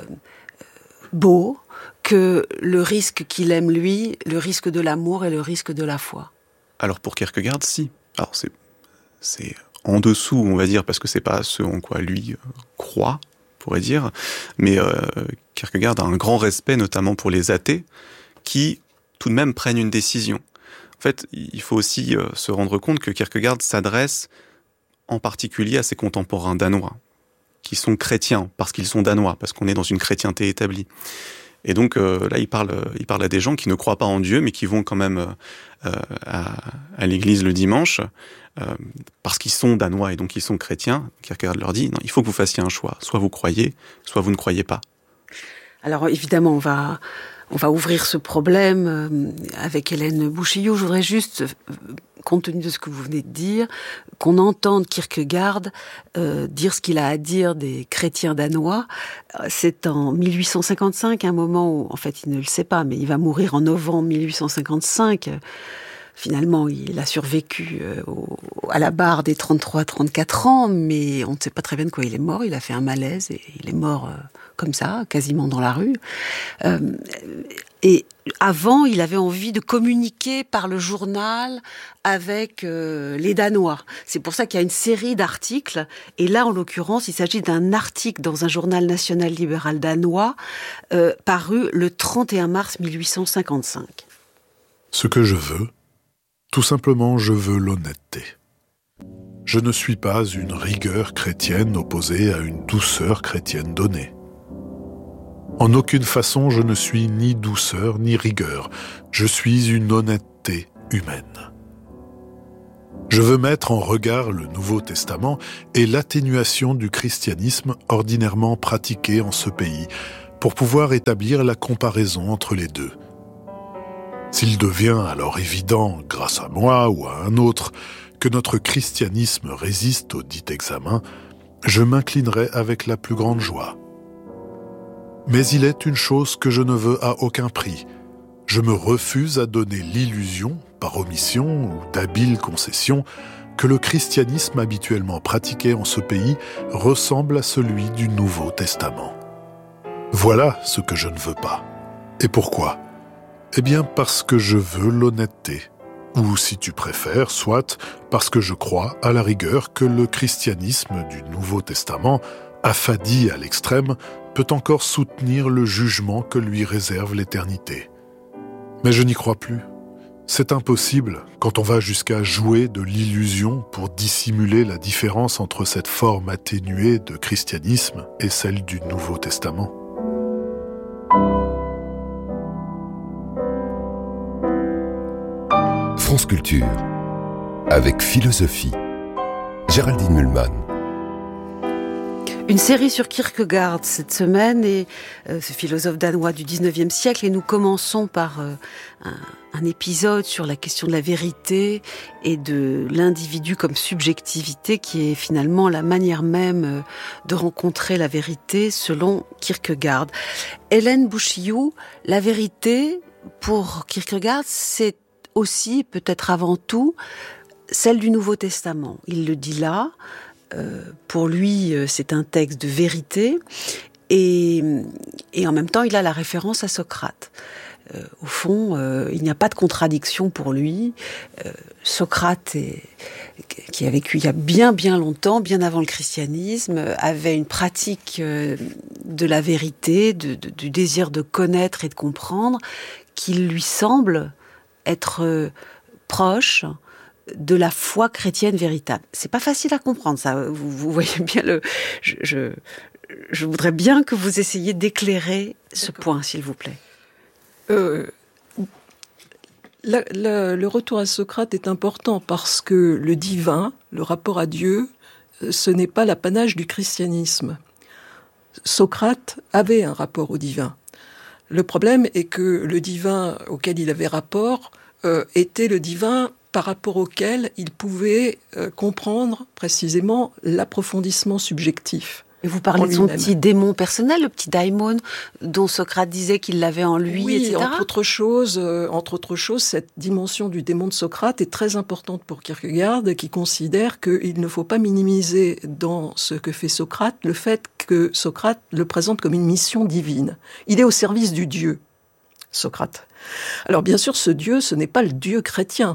beaux que le risque qu'il aime lui, le risque de l'amour et le risque de la foi. Alors pour Kierkegaard, si. Alors c'est c'est en dessous, on va dire, parce que c'est pas ce en quoi lui euh, croit, on pourrait dire. Mais euh, Kierkegaard a un grand respect, notamment pour les athées, qui tout de même prennent une décision. En fait, il faut aussi euh, se rendre compte que Kierkegaard s'adresse en particulier à ses contemporains danois, qui sont chrétiens, parce qu'ils sont danois, parce qu'on est dans une chrétienté établie. Et donc euh, là, il parle, il parle à des gens qui ne croient pas en Dieu, mais qui vont quand même euh, à, à l'église le dimanche, euh, parce qu'ils sont danois et donc ils sont chrétiens. Kierkegaard leur dit, non, il faut que vous fassiez un choix. Soit vous croyez, soit vous ne croyez pas. Alors évidemment, on va, on va ouvrir ce problème euh, avec Hélène Bouchiou. Je voudrais juste, euh, compte tenu de ce que vous venez de dire, qu'on entende Kierkegaard euh, dire ce qu'il a à dire des chrétiens danois. C'est en mille huit cent cinquante-cinq, un moment où, en fait, il ne le sait pas, mais il va mourir en novembre mille huit cent cinquante-cinq. Finalement, il a survécu euh, au, à la barre des trente-trois à trente-quatre ans, mais on ne sait pas très bien de quoi il est mort. Il a fait un malaise et il est mort euh, comme ça, quasiment dans la rue. Euh, et avant, il avait envie de communiquer par le journal avec euh, les Danois. C'est pour ça qu'il y a une série d'articles. Et là, en l'occurrence, il s'agit d'un article dans un journal national libéral danois, euh, paru le trente et un mars mille huit cent cinquante-cinq. Ce que je veux, Tout simplement, je veux l'honnêteté. Je ne suis pas une rigueur chrétienne opposée à une douceur chrétienne donnée. En aucune façon, je ne suis ni douceur ni rigueur. Je suis une honnêteté humaine. Je veux mettre en regard le Nouveau Testament et l'atténuation du christianisme ordinairement pratiqué en ce pays pour pouvoir établir la comparaison entre les deux. S'il devient alors évident, grâce à moi ou à un autre, que notre christianisme résiste au dit examen, je m'inclinerai avec la plus grande joie. Mais il est une chose que je ne veux à aucun prix. Je me refuse à donner l'illusion, par omission ou d'habiles concessions, que le christianisme habituellement pratiqué en ce pays ressemble à celui du Nouveau Testament. Voilà ce que je ne veux pas. Et pourquoi ? Eh bien parce que je veux l'honnêteté. Ou si tu préfères, soit parce que je crois à la rigueur que le christianisme du Nouveau Testament, affadi à l'extrême, peut encore soutenir le jugement que lui réserve l'éternité. Mais je n'y crois plus. C'est impossible quand on va jusqu'à jouer de l'illusion pour dissimuler la différence entre cette forme atténuée de christianisme et celle du Nouveau Testament. France Culture, avec philosophie. Géraldine Mühlmann. Une série sur Kierkegaard cette semaine, et euh, ce philosophe danois du dix-neuvième siècle, et nous commençons par euh, un, un épisode sur la question de la vérité et de l'individu comme subjectivité, qui est finalement la manière même euh, de rencontrer la vérité selon Kierkegaard. Hélène Bouchiou, la vérité pour Kierkegaard, c'est aussi, peut-être avant tout, celle du Nouveau Testament. Il le dit là. Euh, pour lui, c'est un texte de vérité, et, et en même temps, il a la référence à Socrate. Euh, au fond, euh, il n'y a pas de contradiction pour lui. Euh, Socrate, est, qui a vécu il y a bien bien longtemps, bien avant le christianisme, avait une pratique euh, de la vérité, de, de, du désir de connaître et de comprendre, qui lui semble être euh, proche de la foi chrétienne véritable. C'est pas facile à comprendre, ça. Vous, vous voyez bien le. Je, je, je voudrais bien que vous essayiez d'éclairer ce D'accord. point, s'il vous plaît. Euh, la, la, le retour à Socrate est important parce que le divin, le rapport à Dieu, ce n'est pas l'apanage du christianisme. Socrate avait un rapport au divin. Le problème est que le divin auquel il avait rapport euh, était le divin par rapport auquel il pouvait euh, comprendre précisément l'approfondissement subjectif. Et vous parlez de son petit démon personnel, le petit daimon, dont Socrate disait qu'il l'avait en lui, oui, et cetera. Entre autres choses, euh, entre autres choses, cette dimension du démon de Socrate est très importante pour Kierkegaard, qui considère qu'il ne faut pas minimiser dans ce que fait Socrate le fait que Socrate le présente comme une mission divine. Il est au service du Dieu, Socrate. Alors bien sûr, ce Dieu, ce n'est pas le Dieu chrétien.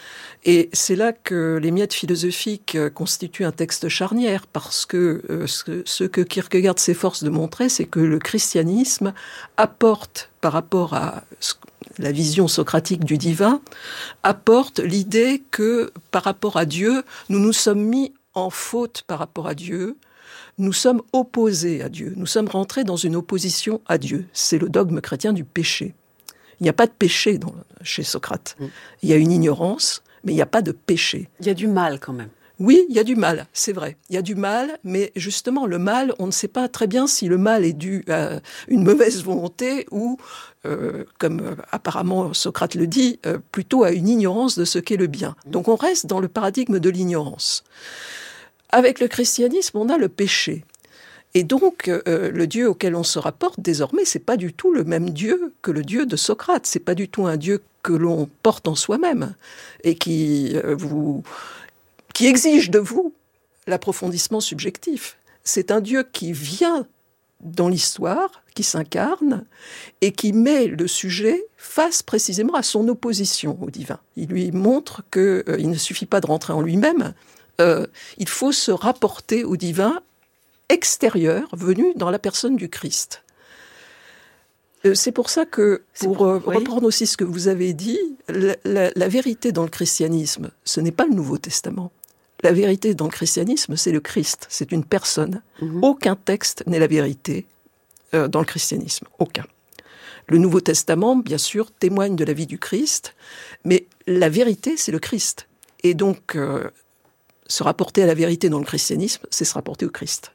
Et c'est là que les miettes philosophiques constituent un texte charnière, parce que euh, ce, ce que Kierkegaard s'efforce de montrer, c'est que le christianisme apporte, par rapport à la vision socratique du divin, apporte l'idée que, par rapport à Dieu, nous nous sommes mis en faute par rapport à Dieu, nous sommes opposés à Dieu, nous sommes rentrés dans une opposition à Dieu. C'est le dogme chrétien du péché. Il n'y a pas de péché dans, chez Socrate. Mm. Il y a une ignorance, mais il n'y a pas de péché. Il y a du mal quand même. Oui, il y a du mal, c'est vrai. Il y a du mal, mais justement, le mal, on ne sait pas très bien si le mal est dû à une mauvaise volonté ou, euh, comme euh, apparemment Socrate le dit, euh, plutôt à une ignorance de ce qu'est le bien. Donc on reste dans le paradigme de l'ignorance. Avec le christianisme, on a le péché. Et donc, euh, le Dieu auquel on se rapporte désormais, c'est pas du tout le même Dieu que le Dieu de Socrate. C'est pas du tout un Dieu que l'on porte en soi-même et qui euh, vous, qui exige de vous l'approfondissement subjectif. C'est un Dieu qui vient dans l'histoire, qui s'incarne et qui met le sujet face précisément à son opposition au divin. Il lui montre que euh, il ne suffit pas de rentrer en lui-même. Euh, il faut se rapporter au divin extérieur venu dans la personne du Christ. C'est pour ça que, pour, pour euh, oui. reprendre aussi ce que vous avez dit, la, la, la vérité dans le christianisme, ce n'est pas le Nouveau Testament. La vérité dans le christianisme, c'est le Christ, c'est une personne. Mm-hmm. Aucun texte n'est la vérité euh, dans le christianisme, aucun. Le Nouveau Testament, bien sûr, témoigne de la vie du Christ, mais la vérité, c'est le Christ. Et donc, euh, se rapporter à la vérité dans le christianisme, c'est se rapporter au Christ.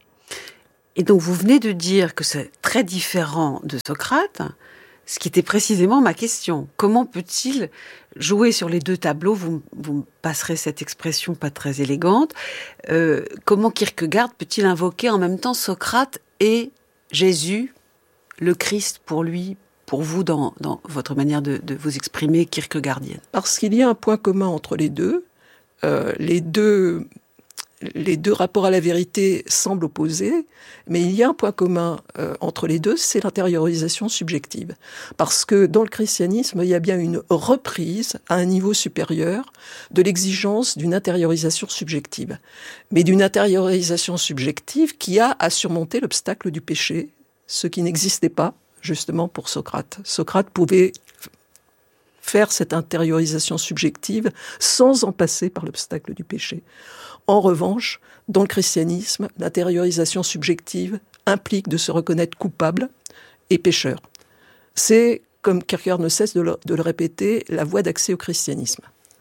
Et donc, vous venez de dire que c'est très différent de Socrate, ce qui était précisément ma question. Comment peut-il jouer sur les deux tableaux ? Vous, vous me passerez cette expression pas très élégante. Euh, comment Kierkegaard peut-il invoquer en même temps Socrate et Jésus, le Christ pour lui, pour vous, dans, dans votre manière de, de vous exprimer kierkegaardienne ? Parce qu'il y a un point commun entre les deux. Euh, les deux... Les deux rapports à la vérité semblent opposés, mais il y a un point commun euh, entre les deux, c'est l'intériorisation subjective. Parce que dans le christianisme, il y a bien une reprise à un niveau supérieur de l'exigence d'une intériorisation subjective. Mais d'une intériorisation subjective qui a à surmonter l'obstacle du péché, ce qui n'existait pas justement pour Socrate. Socrate pouvait faire cette intériorisation subjective sans en passer par l'obstacle du péché. En revanche, dans le christianisme, l'intériorisation subjective implique de se reconnaître coupable et pécheur. C'est, comme Kierkegaard ne cesse de le, de le répéter, la voie d'accès au christianisme.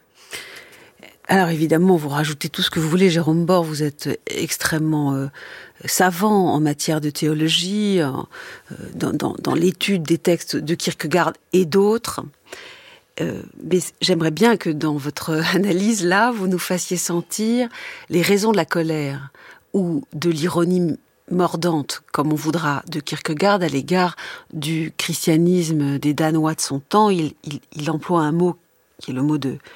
Alors évidemment, vous rajoutez tout ce que vous voulez, Jérôme Bor, vous êtes extrêmement euh, savant en matière de théologie, euh, dans, dans, dans l'étude des textes de Kierkegaard et d'autres. Euh, mais j'aimerais bien que dans votre analyse, là, vous nous fassiez sentir les raisons de la colère ou de l'ironie mordante, comme on voudra, de Kierkegaard à l'égard du christianisme des Danois de son temps. Il, il, il emploie un mot qui est le mot de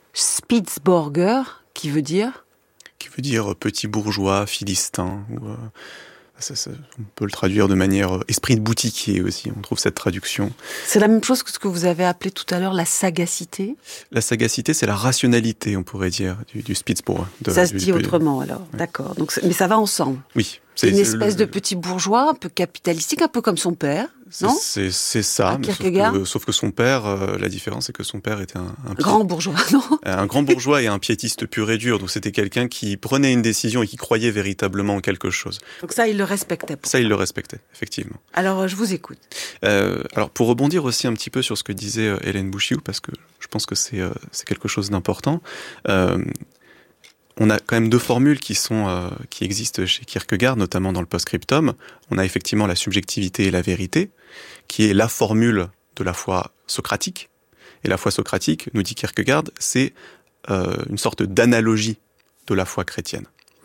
Spitzborger, qui veut dire... Qui veut dire petit bourgeois, philistin, ou... Euh... Ça, ça, on peut le traduire de manière euh, esprit de boutiquier aussi, on trouve cette traduction. C'est la même chose que ce que vous avez appelé tout à l'heure la sagacité. La sagacité, c'est la rationalité, on pourrait dire, du, du Spitzbourg. De, ça se du, dit du, autrement alors, ouais. D'accord. Donc, mais ça va ensemble. Oui. C'est une espèce le, de petit bourgeois, un peu capitalistique, un peu comme son père, non ? C'est, c'est ça, mais sauf, que, sauf que son père, euh, la différence c'est que son père était un... Un grand bourgeois, non ? Un grand bourgeois et un piétiste pur et dur, donc c'était quelqu'un qui prenait une décision et qui croyait véritablement en quelque chose. Donc ça, il le respectait. Ça, ça, il le respectait, effectivement. Alors, je vous écoute. Euh, alors, pour rebondir aussi un petit peu sur ce que disait euh, Hélène Bouchiou, parce que je pense que c'est, euh, c'est quelque chose d'important, euh, on a quand même deux formules qui sont euh, qui existent chez Kierkegaard, notamment dans le post-scriptum. On a effectivement la subjectivité et la vérité, qui est la formule de la foi socratique. Et la foi socratique, nous dit Kierkegaard, c'est euh, une sorte d'analogie de la foi chrétienne.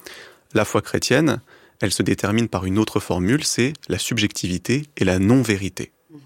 La foi chrétienne, elle se détermine par une autre formule, c'est la subjectivité et la non-vérité. Mmh.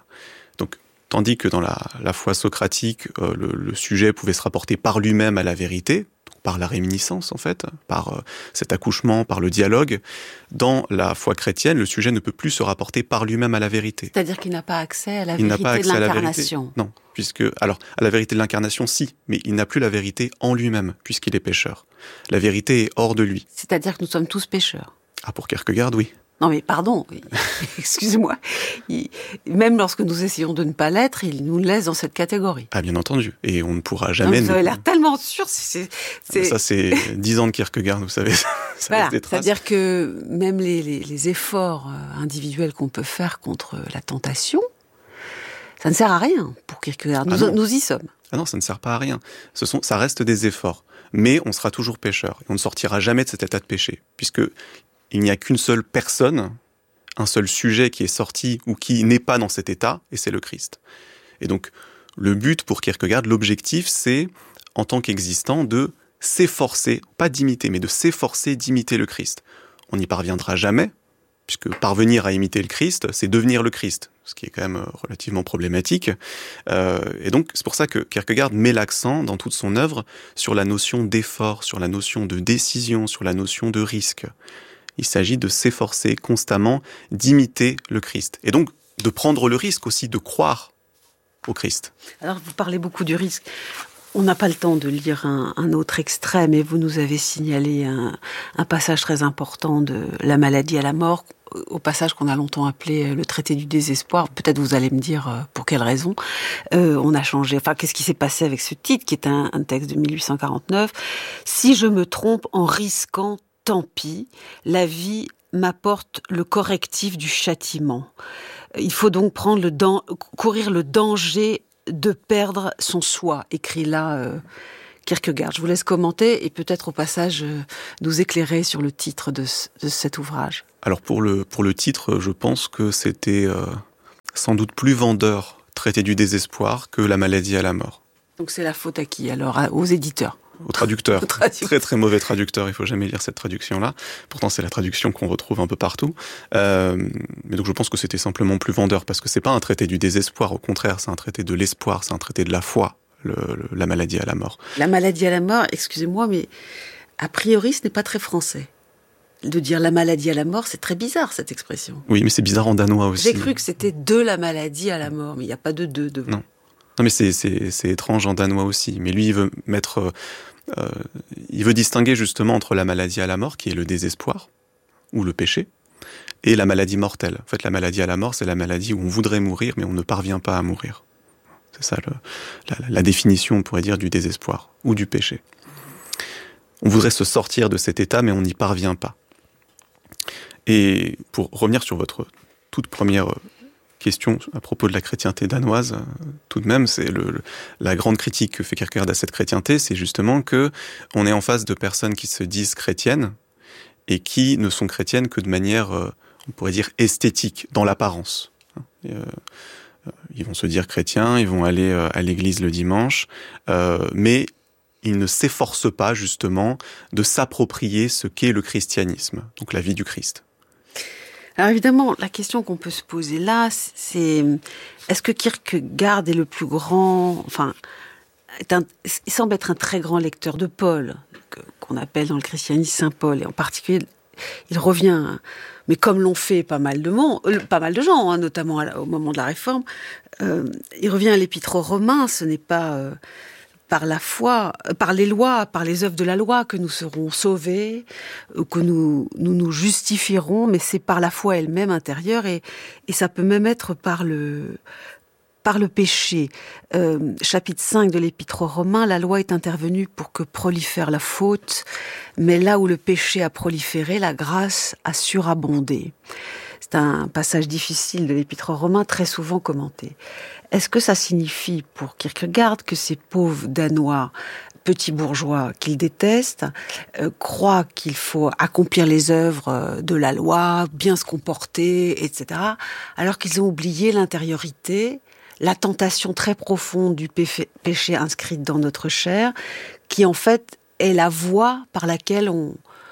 Donc, tandis que dans la, la foi socratique, euh, le, le sujet pouvait se rapporter par lui-même à la vérité, par la réminiscence en fait, par euh, cet accouchement, par le dialogue. Dans la foi chrétienne, le sujet ne peut plus se rapporter par lui-même à la vérité. C'est-à-dire qu'il n'a pas accès à la il vérité n'a pas accès de l'incarnation. À la vérité. Non, puisque alors à la vérité de l'incarnation, si, mais il n'a plus la vérité en lui-même, puisqu'il est pécheur. La vérité est hors de lui. C'est-à-dire que nous sommes tous pécheurs. Ah, pour Kierkegaard, oui. Non mais pardon, excusez-moi. Il, même lorsque nous essayons de ne pas l'être, il nous laisse dans cette catégorie. Ah bien entendu, et on ne pourra jamais... Non, vous avez nous... l'air tellement sûr. C'est, c'est... Ça c'est dix ans de Kierkegaard, vous savez. Ça voilà, des traces. C'est-à-dire que même les, les, les efforts individuels qu'on peut faire contre la tentation, ça ne sert à rien pour Kierkegaard. Nous, ah nous y sommes. Ah non, ça ne sert pas à rien. Ce sont, ça reste des efforts, mais on sera toujours pécheur. Et on ne sortira jamais de cet état de péché, puisque il n'y a qu'une seule personne, un seul sujet qui est sorti ou qui n'est pas dans cet état, et c'est le Christ. Et donc, le but pour Kierkegaard, l'objectif, c'est, en tant qu'existant, de s'efforcer, pas d'imiter, mais de s'efforcer d'imiter le Christ. On n'y parviendra jamais, puisque parvenir à imiter le Christ, c'est devenir le Christ, ce qui est quand même relativement problématique. Euh, et donc, c'est pour ça que Kierkegaard met l'accent dans toute son œuvre sur la notion d'effort, sur la notion de décision, sur la notion de risque. Il s'agit de s'efforcer constamment d'imiter le Christ. Et donc, de prendre le risque aussi de croire au Christ. Alors, vous parlez beaucoup du risque. On n'a pas le temps de lire un, un autre extrait, mais vous nous avez signalé un, un passage très important de La maladie à la mort au passage qu'on a longtemps appelé le traité du désespoir. Peut-être vous allez me dire pour quelle raison euh, on a changé. Enfin, qu'est-ce qui s'est passé avec ce titre, qui est un, un texte de mille huit cent quarante-neuf. Si je me trompe en risquant, tant pis, la vie m'apporte le correctif du châtiment. Il faut donc prendre le dan- courir le danger de perdre son soi, écrit là euh, Kierkegaard. Je vous laisse commenter et peut-être au passage euh, nous éclairer sur le titre de, ce, de cet ouvrage. Alors pour le, pour le titre, je pense que c'était euh, sans doute plus vendeur, Traité du désespoir, que La maladie à la mort. Donc c'est la faute à qui alors? Aux éditeurs? Au traducteur. Au traducteur. Très très mauvais traducteur, il faut jamais lire cette traduction-là. Pourtant c'est la traduction qu'on retrouve un peu partout. Euh, mais donc je pense que c'était simplement plus vendeur, parce que c'est pas un traité du désespoir, au contraire, c'est un traité de l'espoir, c'est un traité de la foi, le, le, la maladie à la mort. La maladie à la mort, excusez-moi, mais a priori ce n'est pas très français. De dire la maladie à la mort, c'est très bizarre cette expression. Oui, mais c'est bizarre en danois aussi. J'ai cru que c'était de la maladie à la mort, mais il n'y a pas de de devant. Non. Non, mais c'est, c'est, c'est étrange en danois aussi. Mais lui, il veut mettre, euh, il veut distinguer justement entre la maladie à la mort, qui est le désespoir, ou le péché, et la maladie mortelle. En fait, la maladie à la mort, c'est la maladie où on voudrait mourir, mais on ne parvient pas à mourir. C'est ça le, la, la définition, on pourrait dire, du désespoir, ou du péché. On voudrait se sortir de cet état, mais on n'y parvient pas. Et pour revenir sur votre toute première question à propos de la chrétienté danoise, tout de même, c'est le, le, la grande critique que fait Kierkegaard à cette chrétienté, c'est justement que on est en face de personnes qui se disent chrétiennes et qui ne sont chrétiennes que de manière, euh, on pourrait dire, esthétique, dans l'apparence. Et, euh, ils vont se dire chrétiens, ils vont aller euh, à l'église le dimanche, euh, mais ils ne s'efforcent pas justement de s'approprier ce qu'est le christianisme, donc la vie du Christ. Alors évidemment, la question qu'on peut se poser là, c'est est-ce que Kierkegaard est le plus grand, enfin, est un, il semble être un très grand lecteur de Paul, que, qu'on appelle dans le christianisme Saint Paul, et en particulier, il revient, mais comme l'ont fait pas mal de monde, euh, pas mal de gens, hein, notamment à, au moment de la Réforme, euh, il revient à l'Épître aux Romains. Ce n'est pas euh, par la foi, par les lois, par les œuvres de la loi que nous serons sauvés, que nous nous, nous justifierons, mais c'est par la foi elle-même intérieure, et, et ça peut même être par le, par le péché. Euh, chapitre cinq de l'Épître aux Romains, la loi est intervenue pour que prolifère la faute, mais là où le péché a proliféré, la grâce a surabondé. C'est un passage difficile de l'Épître aux Romains, très souvent commenté. Est-ce que ça signifie pour Kierkegaard que ces pauvres Danois, petits bourgeois qu'il déteste, euh, croient qu'il faut accomplir les œuvres de la loi, bien se comporter, et cetera, alors qu'ils ont oublié l'intériorité, la tentation très profonde du péché, péché inscrite dans notre chair, qui en fait est la voie par laquelle on,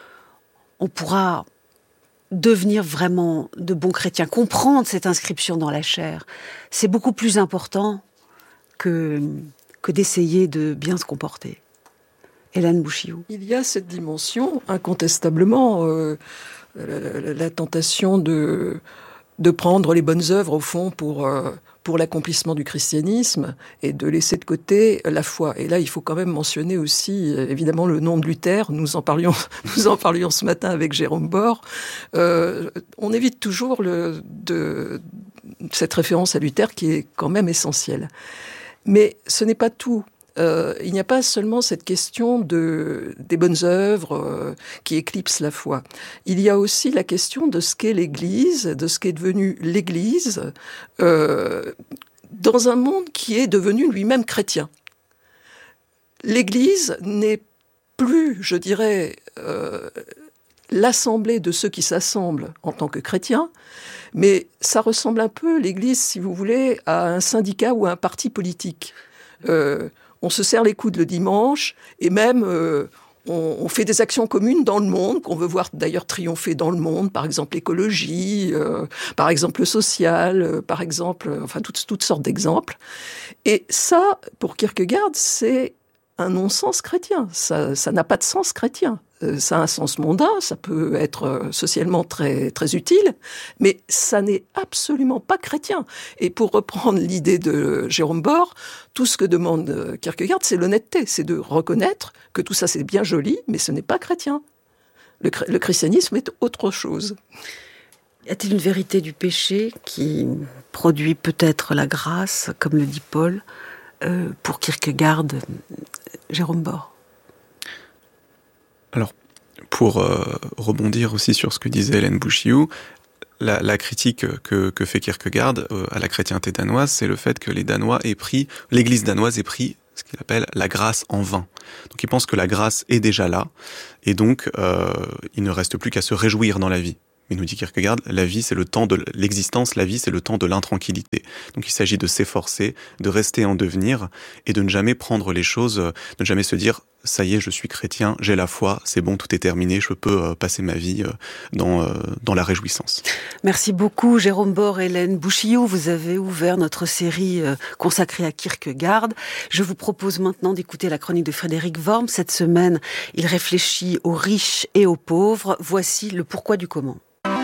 on pourra devenir vraiment de bons chrétiens, comprendre cette inscription dans la chair, c'est beaucoup plus important que, que d'essayer de bien se comporter. Hélène Bouchiou. Il y a cette dimension, incontestablement, euh, la, la, la tentation de, de prendre les bonnes œuvres, au fond, pour... Euh, pour l'accomplissement du christianisme, et de laisser de côté la foi. Et là, il faut quand même mentionner aussi, évidemment, le nom de Luther. Nous en parlions, nous en parlions ce matin avec Jérôme Bor. Euh, on évite toujours le, de, cette référence à Luther qui est quand même essentielle. Mais ce n'est pas tout. Euh, il n'y a pas seulement cette question de, des bonnes œuvres euh, qui éclipsent la foi. Il y a aussi la question de ce qu'est l'Église, de ce qu'est devenu l'Église, euh, dans un monde qui est devenu lui-même chrétien. L'Église n'est plus, je dirais, euh, l'assemblée de ceux qui s'assemblent en tant que chrétiens, mais ça ressemble un peu, l'Église, si vous voulez, à un syndicat ou à un parti politique. Euh, On se serre les coudes le dimanche, et même euh, on, on fait des actions communes dans le monde, qu'on veut voir d'ailleurs triompher dans le monde, par exemple l'écologie, euh, par exemple le social, euh, par exemple, euh, enfin toutes, toutes sortes d'exemples. Et ça, pour Kierkegaard, c'est un non-sens chrétien. Ça, ça n'a pas de sens chrétien. Euh, ça a un sens mondain, ça peut être euh, socialement très, très utile, mais ça n'est absolument pas chrétien. Et pour reprendre l'idée de Jérôme Bor, tout ce que demande Kierkegaard, c'est l'honnêteté, c'est de reconnaître que tout ça c'est bien joli, mais ce n'est pas chrétien. Le, le christianisme est autre chose. Y a-t-il une vérité du péché qui produit peut-être la grâce, comme le dit Paul, euh, pour Kierkegaard, Jérôme Bor? Alors, pour euh, rebondir aussi sur ce que disait Hélène Bouchiou, la, la critique que, que fait Kierkegaard euh, à la chrétienté danoise, c'est le fait que les Danois aient pris, l'Église danoise ait pris ce qu'il appelle la grâce en vain. Donc il pense que la grâce est déjà là, et donc euh, il ne reste plus qu'à se réjouir dans la vie. Mais nous dit Kierkegaard, la vie c'est le temps de l'existence, la vie c'est le temps de l'intranquillité. Donc il s'agit de s'efforcer, de rester en devenir, et de ne jamais prendre les choses, de ne jamais se dire « ça y est, je suis chrétien, j'ai la foi, c'est bon, tout est terminé, je peux euh, passer ma vie euh, dans, euh, dans la réjouissance ». Merci beaucoup Jérôme Bor, Hélène Bouchiou. Vous avez ouvert notre série euh, consacrée à Kierkegaard. Je vous propose maintenant d'écouter la chronique de Frédéric Worm. Cette semaine, il réfléchit aux riches et aux pauvres. Voici le pourquoi du comment.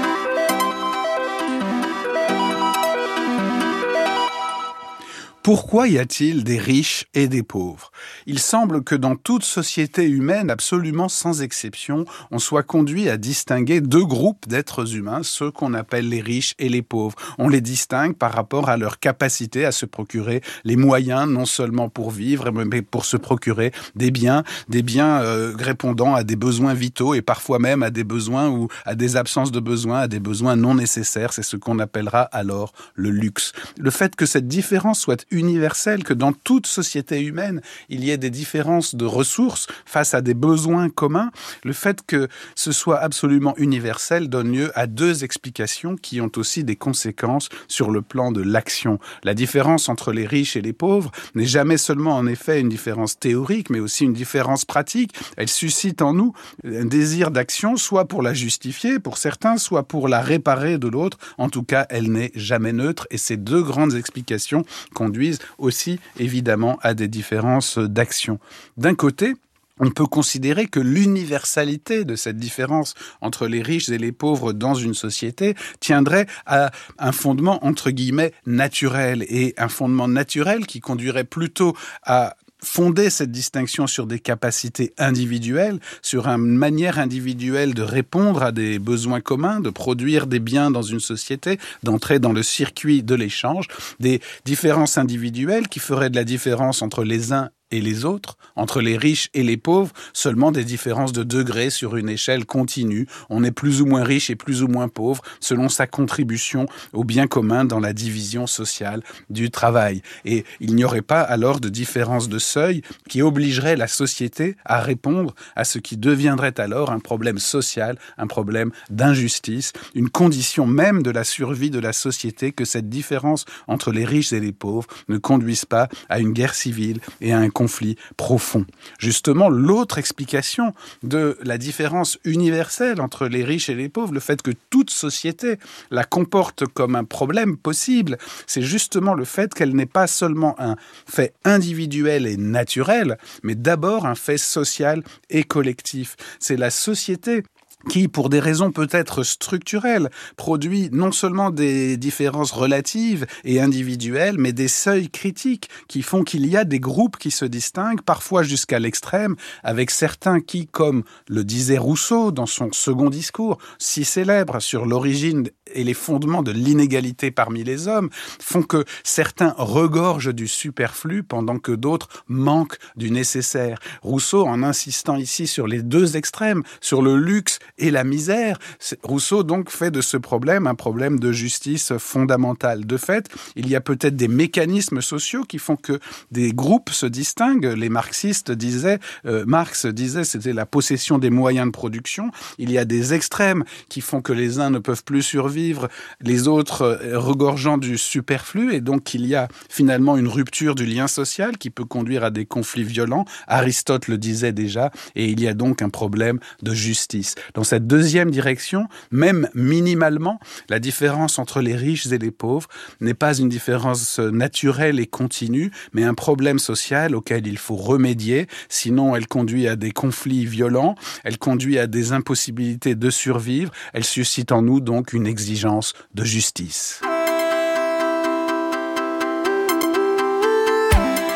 Pourquoi y a-t-il des riches et des pauvres ? Il semble que dans toute société humaine, absolument sans exception, on soit conduit à distinguer deux groupes d'êtres humains, ceux qu'on appelle les riches et les pauvres. On les distingue par rapport à leur capacité à se procurer les moyens, non seulement pour vivre, mais pour se procurer des biens, des biens euh, répondant à des besoins vitaux et parfois même à des besoins ou à des absences de besoins, à des besoins non nécessaires. C'est ce qu'on appellera alors le luxe. Le fait que cette différence soit universelle, que dans toute société humaine, il y ait des différences de ressources face à des besoins communs, le fait que ce soit absolument universel donne lieu à deux explications qui ont aussi des conséquences sur le plan de l'action. La différence entre les riches et les pauvres n'est jamais seulement en effet une différence théorique, mais aussi une différence pratique. Elle suscite en nous un désir d'action, soit pour la justifier pour certains, soit pour la réparer de l'autre. En tout cas, elle n'est jamais neutre, et ces deux grandes explications conduisent aussi évidemment à des différences d'action. D'un côté, on peut considérer que l'universalité de cette différence entre les riches et les pauvres dans une société tiendrait à un fondement entre guillemets naturel, et un fondement naturel qui conduirait plutôt à fonder cette distinction sur des capacités individuelles, sur une manière individuelle de répondre à des besoins communs, de produire des biens dans une société, d'entrer dans le circuit de l'échange, des différences individuelles qui feraient de la différence entre les uns et les autres, entre les riches et les pauvres, seulement des différences de degrés sur une échelle continue. On est plus ou moins riche et plus ou moins pauvre selon sa contribution au bien commun dans la division sociale du travail. Et il n'y aurait pas alors de différence de seuil qui obligerait la société à répondre à ce qui deviendrait alors un problème social, un problème d'injustice, une condition même de la survie de la société que cette différence entre les riches et les pauvres ne conduise pas à une guerre civile et à un conflit profond. Justement, l'autre explication de la différence universelle entre les riches et les pauvres, le fait que toute société la comporte comme un problème possible, c'est justement le fait qu'elle n'est pas seulement un fait individuel et naturel, mais d'abord un fait social et collectif. C'est la société qui, pour des raisons peut-être structurelles, produit non seulement des différences relatives et individuelles, mais des seuils critiques qui font qu'il y a des groupes qui se distinguent, parfois jusqu'à l'extrême, avec certains qui, comme le disait Rousseau dans son second discours, si célèbre sur l'origine et les fondements de l'inégalité parmi les hommes, font que certains regorgent du superflu pendant que d'autres manquent du nécessaire. Rousseau, en insistant ici sur les deux extrêmes, sur le luxe et la misère, Rousseau donc fait de ce problème un problème de justice fondamentale. De fait, il y a peut-être des mécanismes sociaux qui font que des groupes se distinguent. Les marxistes disaient, euh, Marx disait, c'était la possession des moyens de production. Il y a des extrêmes qui font que les uns ne peuvent plus survivre, les autres euh, regorgeant du superflu, et donc il y a finalement une rupture du lien social qui peut conduire à des conflits violents. Aristote le disait déjà, et il y a donc un problème de justice. Dans cette deuxième direction, même minimalement, la différence entre les riches et les pauvres n'est pas une différence naturelle et continue, mais un problème social auquel il faut remédier, sinon elle conduit à des conflits violents, elle conduit à des impossibilités de survivre, elle suscite en nous donc une exigence de justice.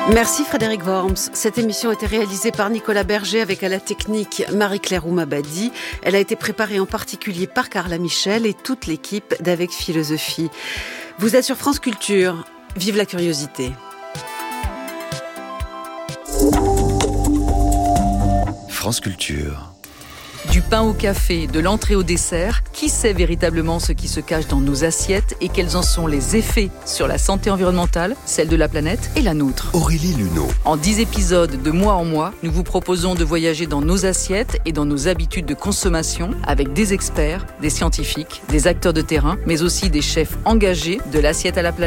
Merci Frédéric Worms. Cette émission a été réalisée par Nicolas Berger avec à la technique Marie-Claire Oumabadi. Elle a été préparée en particulier par Carla Michel et toute l'équipe d'Avec Philosophie. Vous êtes sur France Culture. Vive la curiosité. France Culture. Du pain au café, de l'entrée au dessert, qui sait véritablement ce qui se cache dans nos assiettes et quels en sont les effets sur la santé environnementale, celle de la planète et la nôtre. Aurélie Luneau. En dix épisodes de mois en mois, nous vous proposons de voyager dans nos assiettes et dans nos habitudes de consommation avec des experts, des scientifiques, des acteurs de terrain, mais aussi des chefs engagés de l'assiette à la planète.